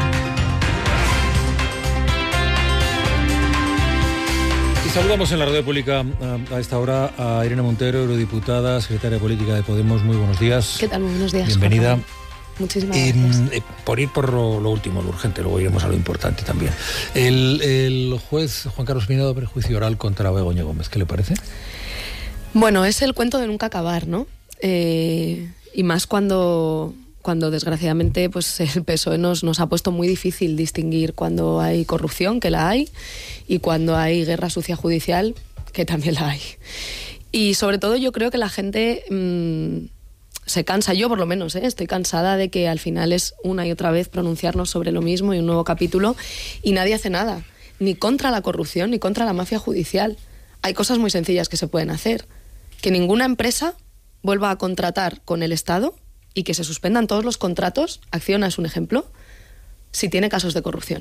Y saludamos en la radio pública a, a esta hora a Irene Montero, eurodiputada, secretaria política de Podemos. Muy buenos días. ¿Qué tal? Muy buenos días. Bienvenida. Juan. Muchísimas Eh, gracias. eh, por ir por lo, lo último, lo urgente, luego iremos a lo importante también. El, el juez Juan Carlos Peinado abre juicio oral contra Begoña Gómez. ¿Qué le parece? Bueno, es el cuento de nunca acabar, ¿no? Eh, y más cuando, cuando desgraciadamente pues el P S O E nos, nos ha puesto muy difícil distinguir cuando hay corrupción, que la hay, y cuando hay guerra sucia judicial, que también la hay. Y sobre todo yo creo que la gente mmm, se cansa, yo por lo menos, ¿eh? Estoy cansada de que al final es una y otra vez pronunciarnos sobre lo mismo y un nuevo capítulo y nadie hace nada, ni contra la corrupción ni contra la mafia judicial. Hay cosas muy sencillas que se pueden hacer. Que ninguna empresa vuelva a contratar con el Estado y que se suspendan todos los contratos, Acciona es un ejemplo, si tiene casos de corrupción.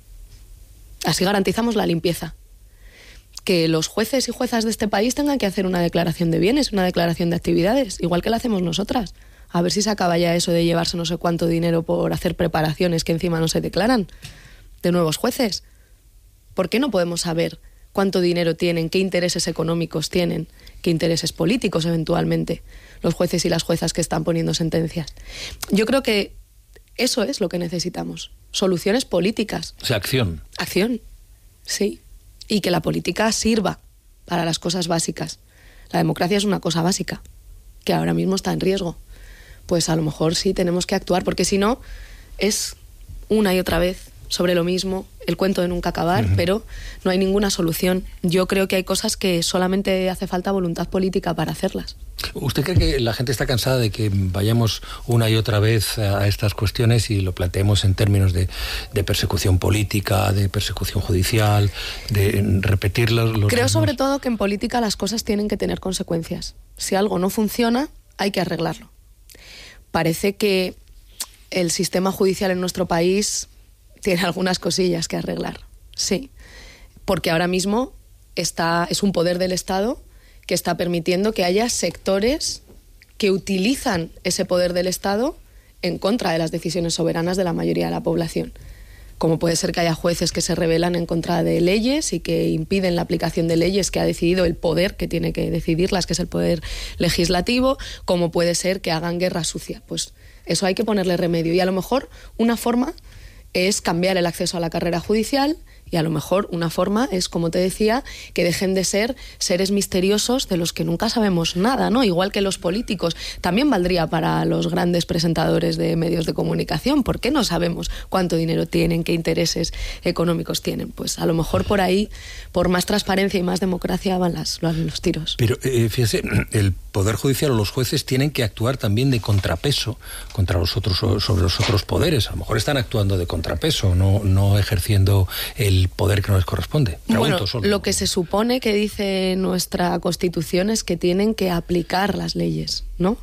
Así garantizamos la limpieza. Que los jueces y juezas de este país tengan que hacer una declaración de bienes, una declaración de actividades, igual que la hacemos nosotras. A ver si se acaba ya eso de llevarse no sé cuánto dinero por hacer preparaciones que encima no se declaran de nuevos jueces. ¿Por qué no podemos saber cuánto dinero tienen, qué intereses económicos tienen, qué intereses políticos eventualmente los jueces y las juezas que están poniendo sentencias? Yo creo que eso es lo que necesitamos, soluciones políticas. O sea, acción. Acción, sí. Y que la política sirva para las cosas básicas. La democracia es una cosa básica, que ahora mismo está en riesgo. Pues a lo mejor sí tenemos que actuar, porque si no, es una y otra vez sobre lo mismo, el cuento de nunca acabar, uh-huh. pero no hay ninguna solución. Yo creo que hay cosas que solamente hace falta voluntad política para hacerlas. ¿Usted cree que la gente está cansada de que vayamos una y otra vez a estas cuestiones y lo planteemos en términos de, de persecución política, de persecución judicial, de repetir los... los creo mismos? Sobre todo que en política las cosas tienen que tener consecuencias. Si algo no funciona, hay que arreglarlo. Parece que el sistema judicial en nuestro país tiene algunas cosillas que arreglar, sí, porque ahora mismo está, es un poder del Estado que está permitiendo que haya sectores que utilizan ese poder del Estado en contra de las decisiones soberanas de la mayoría de la población. Como puede ser que haya jueces que se rebelan en contra de leyes y que impiden la aplicación de leyes que ha decidido el poder que tiene que decidirlas, que es el poder legislativo, como puede ser que hagan guerra sucia. Pues eso hay que ponerle remedio. Y a lo mejor una forma es cambiar el acceso a la carrera judicial y a lo mejor una forma es, como te decía, que dejen de ser seres misteriosos de los que nunca sabemos nada, ¿no? Igual que los políticos. También valdría para los grandes presentadores de medios de comunicación. ¿Por qué no sabemos cuánto dinero tienen, qué intereses económicos tienen? Pues a lo mejor por ahí, por más transparencia y más democracia van las, los tiros. Pero eh, fíjese, el Poder Judicial o los jueces tienen que actuar también de contrapeso contra los otros, sobre los otros poderes. A lo mejor están actuando de contrapeso, no, no ejerciendo el el poder que no les corresponde. Pregunto bueno, solo. Lo que se supone que dice nuestra Constitución es que tienen que aplicar las leyes, ¿no?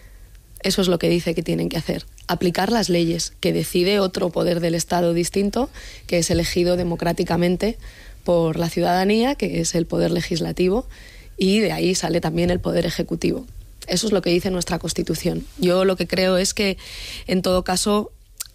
Eso es lo que dice que tienen que hacer. Aplicar las leyes, que decide otro poder del Estado distinto, que es elegido democráticamente por la ciudadanía, que es el poder legislativo, y de ahí sale también el poder ejecutivo. Eso es lo que dice nuestra Constitución. Yo lo que creo es que, en todo caso,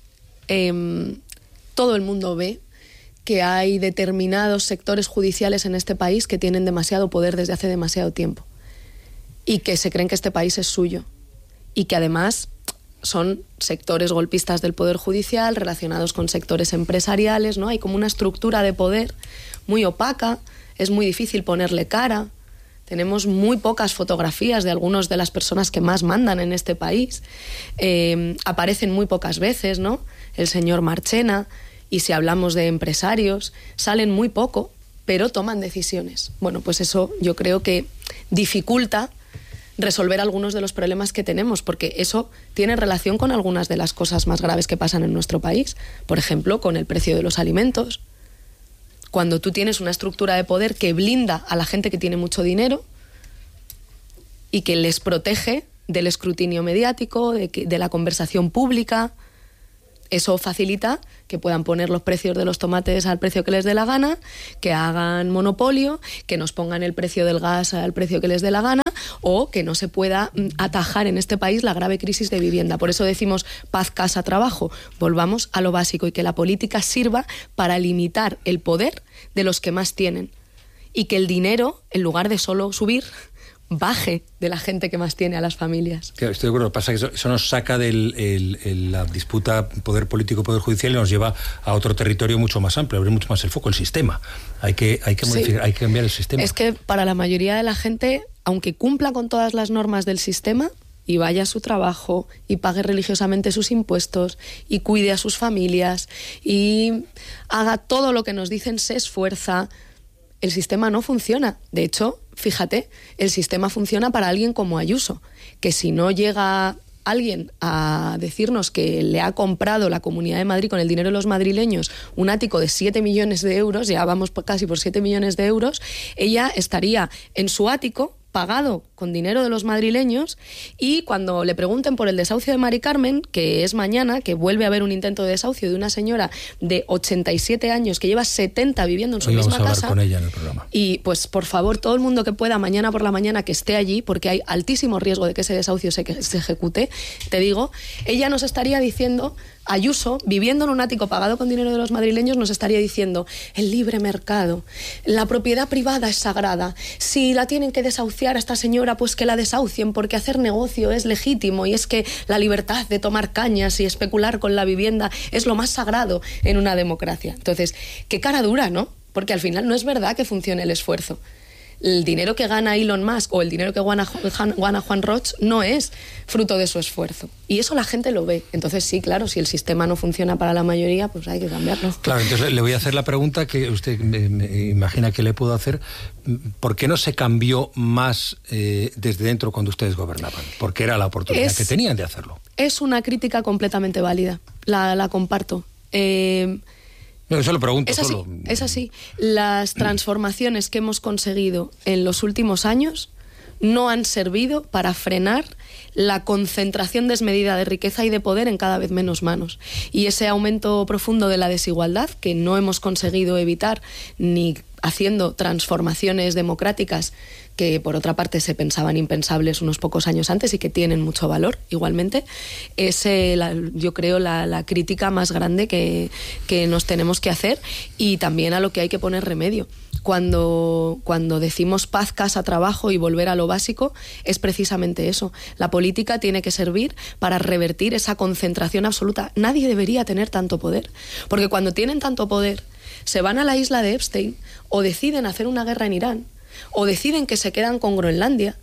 eh, todo el mundo ve que hay determinados sectores judiciales en este país que tienen demasiado poder desde hace demasiado tiempo y que se creen que este país es suyo y que además son sectores golpistas del poder judicial relacionados con sectores empresariales, ¿no? Hay como una estructura de poder muy opaca, es muy difícil ponerle cara. Tenemos muy pocas fotografías de algunas de las personas que más mandan en este país. Eh, aparecen muy pocas veces, ¿no? El señor Marchena. Y si hablamos de empresarios, salen muy poco, pero toman decisiones. Bueno, pues eso yo creo que dificulta resolver algunos de los problemas que tenemos, porque eso tiene relación con algunas de las cosas más graves que pasan en nuestro país. Por ejemplo, con el precio de los alimentos. Cuando tú tienes una estructura de poder que blinda a la gente que tiene mucho dinero y que les protege del escrutinio mediático, de, que, de la conversación pública, eso facilita que puedan poner los precios de los tomates al precio que les dé la gana, que hagan monopolio, que nos pongan el precio del gas al precio que les dé la gana, o que no se pueda atajar en este país la grave crisis de vivienda. Por eso decimos paz, casa, trabajo. Volvamos a lo básico y que la política sirva para limitar el poder de los que más tienen. Y que el dinero, en lugar de solo subir, baje de la gente que más tiene, a las familias. Claro, estoy de acuerdo. Pasa que eso, eso nos saca de la disputa poder político-poder judicial y nos lleva a otro territorio mucho más amplio, abrir mucho más el foco, el sistema. Hay que, hay que modificar, sí. hay que cambiar el sistema. Es que para la mayoría de la gente, aunque cumpla con todas las normas del sistema y vaya a su trabajo y pague religiosamente sus impuestos y cuide a sus familias y haga todo lo que nos dicen, se esfuerza, el sistema no funciona. De hecho, fíjate, el sistema funciona para alguien como Ayuso, que si no llega alguien a decirnos que le ha comprado la Comunidad de Madrid con el dinero de los madrileños un ático de siete millones de euros, ya vamos casi por siete millones de euros, ella estaría en su ático pagado con dinero de los madrileños, y cuando le pregunten por el desahucio de Mari Carmen, que es mañana, que vuelve a haber un intento de desahucio de una señora de ochenta y siete años que lleva setenta viviendo en su Hoy misma vamos a hablar casa. Con ella en el programa. Y pues por favor, todo el mundo que pueda mañana por la mañana que esté allí, porque hay altísimo riesgo de que ese desahucio se, que se ejecute, te digo, ella nos estaría diciendo, Ayuso, viviendo en un ático pagado con dinero de los madrileños, nos estaría diciendo: el libre mercado, la propiedad privada es sagrada, si la tienen que desahuciar a esta señora, pues que la desahucien, porque hacer negocio es legítimo, y es que la libertad de tomar cañas y especular con la vivienda es lo más sagrado en una democracia. Entonces, qué cara dura, ¿no? Porque al final no es verdad que funcione el esfuerzo. El dinero que gana Elon Musk o el dinero que gana, gana Juan Roch no es fruto de su esfuerzo. Y eso la gente lo ve. Entonces sí, claro, si el sistema no funciona para la mayoría, pues hay que cambiarlo. Claro, entonces le voy a hacer la pregunta que usted me, me imagina que le puedo hacer. ¿Por qué no se cambió más eh, desde dentro cuando ustedes gobernaban? Porque era la oportunidad es, que tenían de hacerlo. Es una crítica completamente válida. La, la comparto. Eh... No, eso lo pregunto es así, solo. Es así. Las transformaciones que hemos conseguido en los últimos años no han servido para frenar la concentración desmedida de riqueza y de poder en cada vez menos manos. Y ese aumento profundo de la desigualdad, que no hemos conseguido evitar ni haciendo transformaciones democráticas que por otra parte se pensaban impensables unos pocos años antes y que tienen mucho valor igualmente, es eh, la, yo creo la, la crítica más grande que, que nos tenemos que hacer, y también a lo que hay que poner remedio. Cuando, cuando decimos paz, casa, trabajo y volver a lo básico, es precisamente eso. La política tiene que servir para revertir esa concentración absoluta. Nadie debería tener tanto poder, porque cuando tienen tanto poder se van a la isla de Epstein o deciden hacer una guerra en Irán o deciden que se quedan con Groenlandia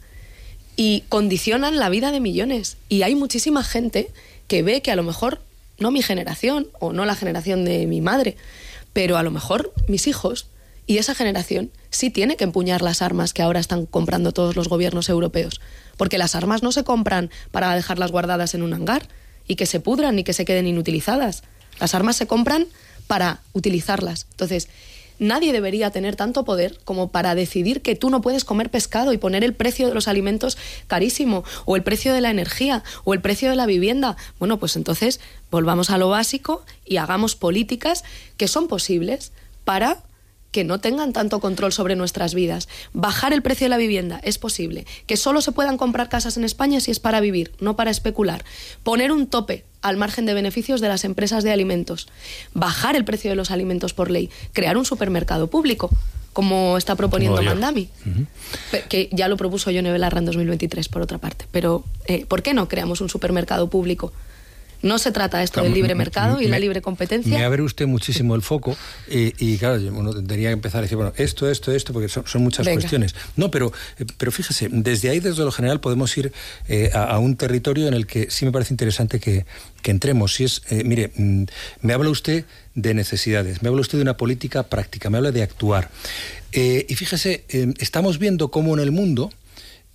y condicionan la vida de millones. Y hay muchísima gente que ve que a lo mejor, no mi generación o no la generación de mi madre, pero a lo mejor mis hijos y esa generación sí tiene que empuñar las armas que ahora están comprando todos los gobiernos europeos. Porque las armas no se compran para dejarlas guardadas en un hangar y que se pudran y que se queden inutilizadas. Las armas se compran para utilizarlas. Entonces, nadie debería tener tanto poder como para decidir que tú no puedes comer pescado y poner el precio de los alimentos carísimo, o el precio de la energía, o el precio de la vivienda. Bueno, pues entonces volvamos a lo básico y hagamos políticas que son posibles para que no tengan tanto control sobre nuestras vidas. Bajar el precio de la vivienda es posible. Que solo se puedan comprar casas en España si es para vivir, no para especular. Poner un tope al margen de beneficios de las empresas de alimentos. Bajar el precio de los alimentos por ley. Crear un supermercado público, como está proponiendo Mandami. Uh-huh. Que ya lo propuso Yone Belarra en dos mil veintitrés, por otra parte. Pero, eh, ¿por qué no creamos un supermercado público? No se trata esto claro, del libre mercado me, y la libre competencia. Me abre usted muchísimo el foco y, y claro, uno tendría que empezar a decir, bueno, esto, esto, esto, porque son, son muchas Venga. cuestiones. No, pero, pero fíjese, desde ahí, desde lo general, podemos ir eh, a, a un territorio en el que sí me parece interesante que, que entremos. Si es, eh, mire, mm, me habla usted de necesidades, me habla usted de una política práctica, me habla de actuar. Eh, y fíjese, eh, estamos viendo cómo en el mundo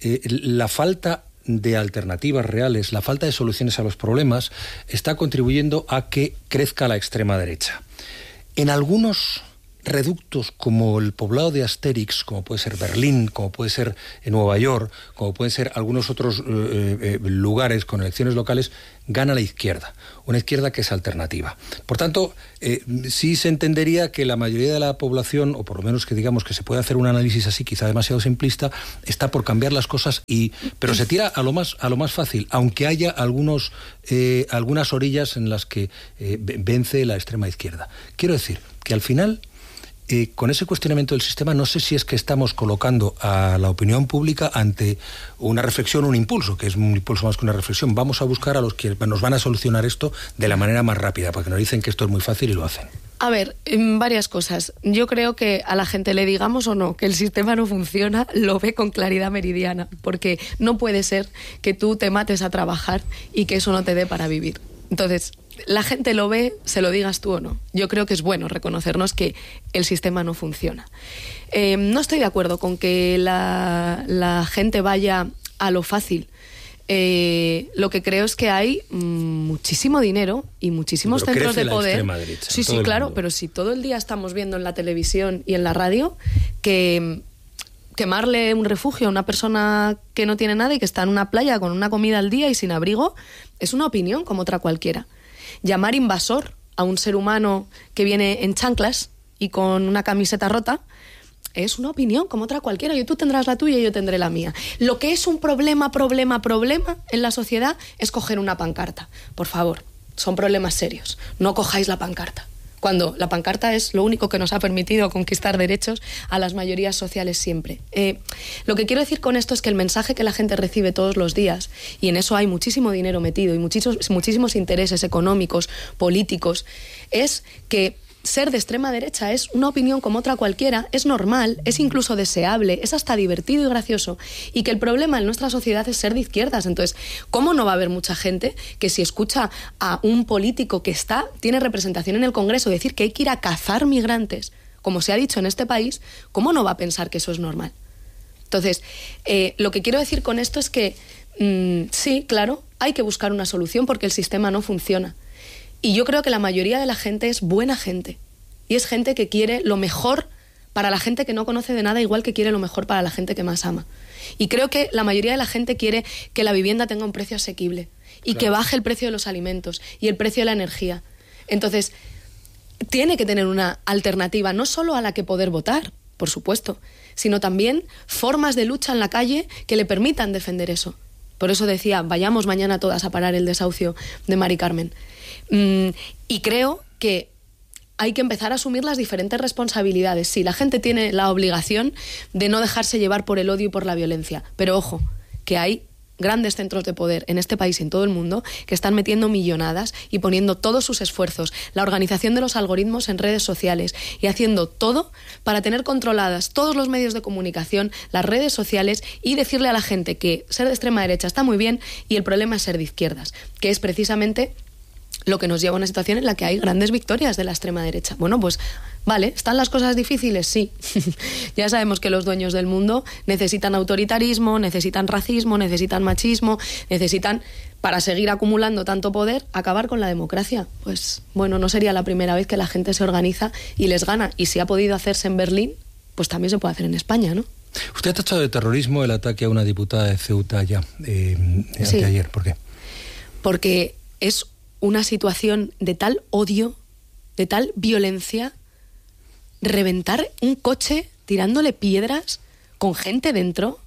eh, la falta de alternativas reales, la falta de soluciones a los problemas, está contribuyendo a que crezca la extrema derecha. En algunos reductos como el poblado de Asterix, como puede ser Berlín, como puede ser Nueva York, como pueden ser algunos otros eh, eh, lugares con elecciones locales, gana la izquierda, una izquierda que es alternativa. Por tanto, eh, sí se entendería que la mayoría de la población, o por lo menos que digamos que se puede hacer un análisis así, quizá demasiado simplista, está por cambiar las cosas, y pero se tira a lo más a lo más fácil, aunque haya algunos eh, algunas orillas en las que eh, vence la extrema izquierda. Quiero decir que al final, Eh, con ese cuestionamiento del sistema, no sé si es que estamos colocando a la opinión pública ante una reflexión, un impulso, que es un impulso más que una reflexión. Vamos a buscar a los que nos van a solucionar esto de la manera más rápida, porque nos dicen que esto es muy fácil y lo hacen. A ver, varias cosas. Yo creo que a la gente, le digamos o no que el sistema no funciona, lo ve con claridad meridiana, porque no puede ser que tú te mates a trabajar y que eso no te dé para vivir. Entonces, la gente lo ve, se lo digas tú o no. Yo creo que es bueno reconocernos que el sistema no funciona. Eh, no estoy de acuerdo con que la, la gente vaya a lo fácil. Eh, lo que creo es que hay mmm, muchísimo dinero y muchísimos pero centros de poder. Derecha, sí, sí, claro, pero si todo el día estamos viendo en la televisión y en la radio que quemarle un refugio a una persona que no tiene nada y que está en una playa con una comida al día y sin abrigo, es una opinión como otra cualquiera. Llamar invasor a un ser humano que viene en chanclas y con una camiseta rota es una opinión como otra cualquiera. Yo, tú tendrás la tuya y yo tendré la mía. Lo que es un problema, problema, problema en la sociedad es coger una pancarta. Por favor, son problemas serios. No cojáis la pancarta. Cuando la pancarta es lo único que nos ha permitido conquistar derechos a las mayorías sociales siempre. Eh, lo que quiero decir con esto es que el mensaje que la gente recibe todos los días, y en eso hay muchísimo dinero metido y muchísimos, muchísimos intereses económicos, políticos, es que ser de extrema derecha es una opinión como otra cualquiera, es normal, es incluso deseable, es hasta divertido y gracioso, y que el problema en nuestra sociedad es ser de izquierdas. Entonces, ¿cómo no va a haber mucha gente que si escucha a un político que está, tiene representación en el Congreso, decir que hay que ir a cazar migrantes, como se ha dicho en este país, cómo no va a pensar que eso es normal? Entonces, eh, lo que quiero decir con esto es que mmm, sí, claro, hay que buscar una solución porque el sistema no funciona. Y yo creo que la mayoría de la gente es buena gente. Y es gente que quiere lo mejor para la gente que no conoce de nada, igual que quiere lo mejor para la gente que más ama. Y creo que la mayoría de la gente quiere que la vivienda tenga un precio asequible y claro, que baje el precio de los alimentos y el precio de la energía. Entonces, tiene que tener una alternativa, no solo a la que poder votar, por supuesto, sino también formas de lucha en la calle que le permitan defender eso. Por eso decía, vayamos mañana todas a parar el desahucio de Mari Carmen. Mm, y creo que hay que empezar a asumir las diferentes responsabilidades. Sí, la gente tiene la obligación de no dejarse llevar por el odio y por la violencia, pero ojo, que hay grandes centros de poder en este país y en todo el mundo que están metiendo millonadas y poniendo todos sus esfuerzos, la organización de los algoritmos en redes sociales y haciendo todo para tener controladas todos los medios de comunicación, las redes sociales, y decirle a la gente que ser de extrema derecha está muy bien y el problema es ser de izquierdas, que es precisamente lo que nos lleva a una situación en la que hay grandes victorias de la extrema derecha. Bueno, pues vale, ¿están las cosas difíciles? Sí. Ya sabemos que los dueños del mundo necesitan autoritarismo, necesitan racismo, necesitan machismo, necesitan, para seguir acumulando tanto poder, acabar con la democracia. Pues bueno, no sería la primera vez que la gente se organiza y les gana. Y si ha podido hacerse en Berlín, pues también se puede hacer en España, ¿no? Usted ha tachado de terrorismo el ataque a una diputada de Ceuta ya, eh, sí. anteayer. ¿Por qué? Porque es una situación de tal odio, de tal violencia, reventar un coche tirándole piedras con gente dentro.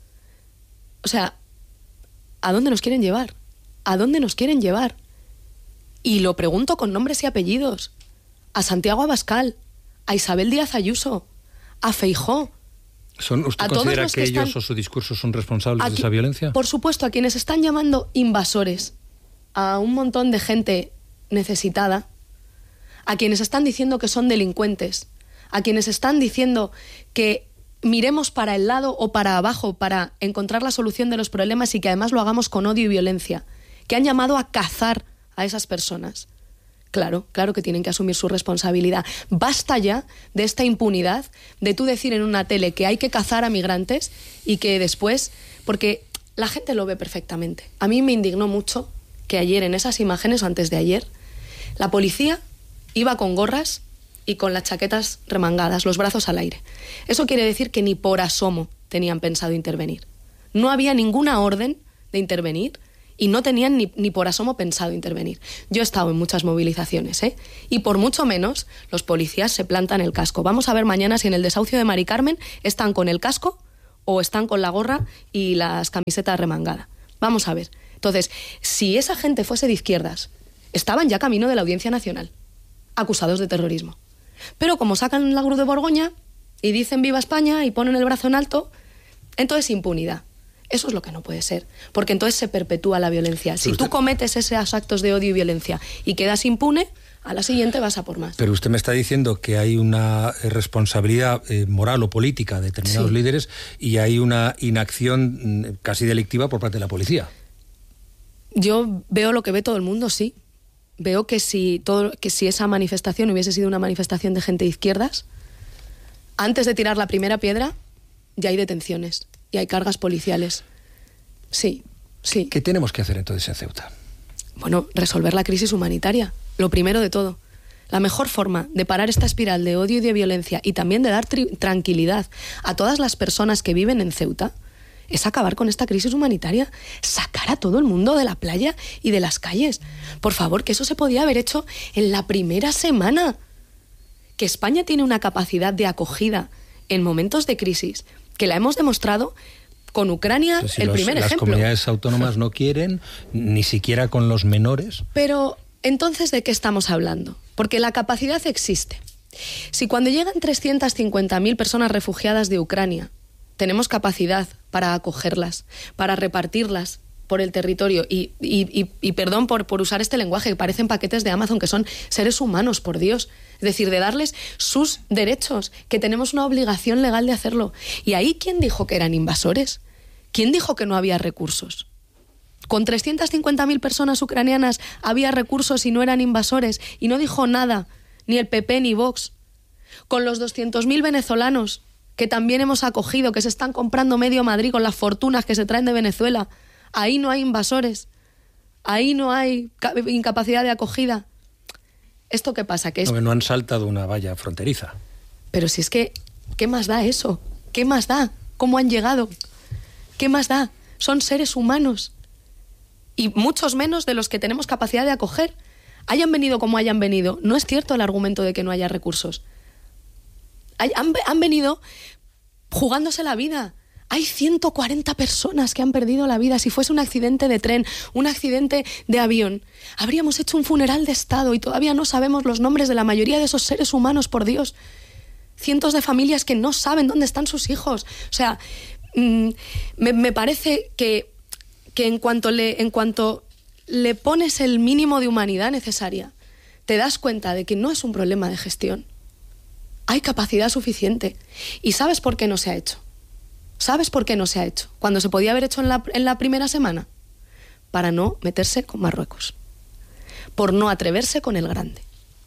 O sea, ¿a dónde nos quieren llevar? ¿A dónde nos quieren llevar? Y lo pregunto con nombres y apellidos. A Santiago Abascal, a Isabel Díaz Ayuso, a Feijóo. ¿Son, ¿Usted considera que, que ellos están, o su discurso son responsables de esa violencia? Por supuesto, a quienes están llamando invasores, a un montón de gente necesitada, a quienes están diciendo que son delincuentes, a quienes están diciendo que miremos para el lado o para abajo para encontrar la solución de los problemas y que además lo hagamos con odio y violencia, que han llamado a cazar a esas personas. Claro, claro que tienen que asumir su responsabilidad. Basta ya de esta impunidad, de tú decir en una tele que hay que cazar a migrantes y que después... Porque la gente lo ve perfectamente. A mí me indignó mucho que ayer, en esas imágenes, o antes de ayer, la policía iba con gorras y con las chaquetas remangadas, los brazos al aire. Eso quiere decir que ni por asomo tenían pensado intervenir. No había ninguna orden de intervenir y no tenían ni, ni por asomo pensado intervenir. Yo he estado en muchas movilizaciones, ¿eh? Y por mucho menos los policías se plantan el casco. Vamos a ver mañana si en el desahucio de Mari Carmen están con el casco o están con la gorra y las camisetas remangadas. Vamos a ver. Entonces, si esa gente fuese de izquierdas, estaban ya camino de la Audiencia Nacional, acusados de terrorismo. Pero como sacan la Cruz de Borgoña y dicen viva España y ponen el brazo en alto, entonces impunidad. Eso es lo que no puede ser, porque entonces se perpetúa la violencia. Si tú cometes esos actos de odio y violencia y quedas impune, a la siguiente vas a por más. Pero usted me está diciendo que hay una responsabilidad eh, moral o política de determinados sí. líderes y hay una inacción casi delictiva por parte de la policía. Yo veo lo que ve todo el mundo, sí. Veo que si, todo, que si esa manifestación hubiese sido una manifestación de gente de izquierdas, antes de tirar la primera piedra ya hay detenciones y hay cargas policiales. Sí, sí. ¿Qué tenemos que hacer entonces en Ceuta? Bueno, resolver la crisis humanitaria, lo primero de todo. La mejor forma de parar esta espiral de odio y de violencia y también de dar tranquilidad a todas las personas que viven en Ceuta es acabar con esta crisis humanitaria, sacar a todo el mundo de la playa y de las calles. Por favor, que eso se podía haber hecho en la primera semana. Que España tiene una capacidad de acogida en momentos de crisis, que la hemos demostrado con Ucrania, Entonces, si el los, primer las ejemplo. Las comunidades autónomas no quieren, ni siquiera con los menores. Pero, entonces, ¿de qué estamos hablando? Porque la capacidad existe. Si cuando llegan trescientas cincuenta mil personas refugiadas de Ucrania, tenemos capacidad para acogerlas, para repartirlas por el territorio, y, y, y, y perdón por, por usar este lenguaje, que parecen paquetes de Amazon, que son seres humanos, por Dios. Es decir, de darles sus derechos, que tenemos una obligación legal de hacerlo. ¿Y ahí quién dijo que eran invasores? ¿Quién dijo que no había recursos? Con trescientas cincuenta mil personas ucranianas había recursos y no eran invasores, y no dijo nada, ni el P P ni Vox. Con los doscientos mil venezolanos que también hemos acogido, que se están comprando medio Madrid con las fortunas que se traen de Venezuela, ahí no hay invasores, ahí no hay incapacidad de acogida. ¿Esto qué pasa? Que es... No, no han saltado una valla fronteriza. Pero si es que, ¿qué más da eso? ¿Qué más da? ¿Cómo han llegado? ¿Qué más da? Son seres humanos. Y muchos menos de los que tenemos capacidad de acoger. Hayan venido como hayan venido. No es cierto el argumento de que no haya recursos. Hay, han, han venido jugándose la vida. Hay ciento cuarenta personas que han perdido la vida. Si fuese un accidente de tren, un accidente de avión, habríamos hecho un funeral de Estado y todavía no sabemos los nombres de la mayoría de esos seres humanos, por Dios. Cientos de familias que no saben dónde están sus hijos. O sea, mmm, me, me parece que, que en cuanto le, en cuanto le pones el mínimo de humanidad necesaria, te das cuenta de que no es un problema de gestión. Hay capacidad suficiente. ¿Y sabes por qué no se ha hecho? ¿Sabes por qué no se ha hecho? Cuando se podía haber hecho en la, en la primera semana. Para no meterse con Marruecos. Por no atreverse con el grande.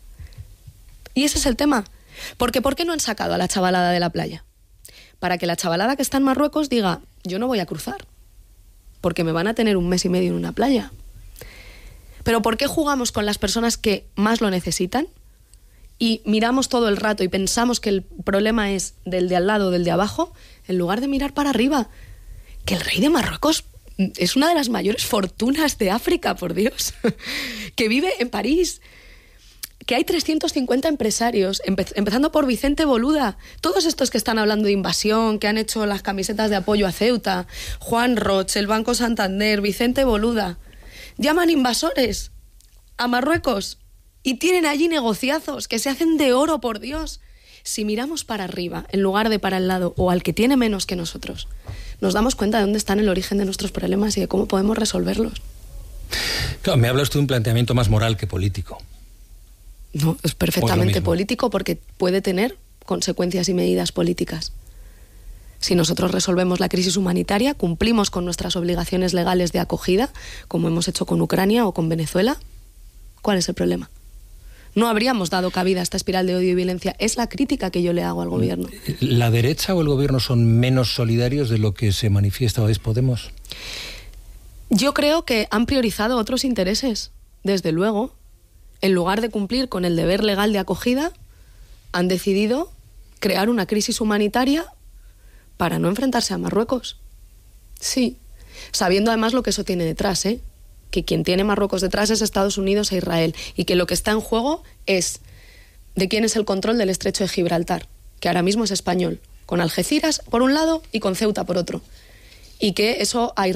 Y ese es el tema. Porque ¿por qué no han sacado a la chavalada de la playa? Para que la chavalada que está en Marruecos diga, yo no voy a cruzar. Porque me van a tener un mes y medio en una playa. Pero ¿por qué jugamos con las personas que más lo necesitan? Y miramos todo el rato y pensamos que el problema es del de al lado o del de abajo, en lugar de mirar para arriba. Que el rey de Marruecos es una de las mayores fortunas de África, por Dios. Que vive en París. Que hay trescientos cincuenta empresarios, empe- empezando por Vicente Boluda. Todos estos que están hablando de invasión, que han hecho las camisetas de apoyo a Ceuta, Juan Roch, el Banco Santander, Vicente Boluda, llaman invasores a Marruecos. Y tienen allí negociazos que se hacen de oro, por Dios. Si miramos para arriba, en lugar de para el lado, o al que tiene menos que nosotros, nos damos cuenta de dónde están el origen de nuestros problemas y de cómo podemos resolverlos. Claro, me habla usted de un planteamiento más moral que político. No, es perfectamente político porque puede tener consecuencias y medidas políticas. Si nosotros resolvemos la crisis humanitaria, cumplimos con nuestras obligaciones legales de acogida, como hemos hecho con Ucrania o con Venezuela, ¿cuál es el problema? no habríamos dado cabida a esta espiral de odio y violencia. Es la crítica que yo le hago al gobierno. ¿La derecha o el gobierno son menos solidarios de lo que se manifiesta hoy Podemos? Yo creo que han priorizado otros intereses, desde luego. En lugar de cumplir con el deber legal de acogida, han decidido crear una crisis humanitaria para no enfrentarse a Marruecos. Sí, sabiendo además lo que eso tiene detrás, ¿eh? Que quien tiene Marruecos detrás es Estados Unidos e Israel, y que lo que está en juego es de quién es el control del estrecho de Gibraltar, que ahora mismo es español, con Algeciras por un lado y con Ceuta por otro. Y que eso a Israel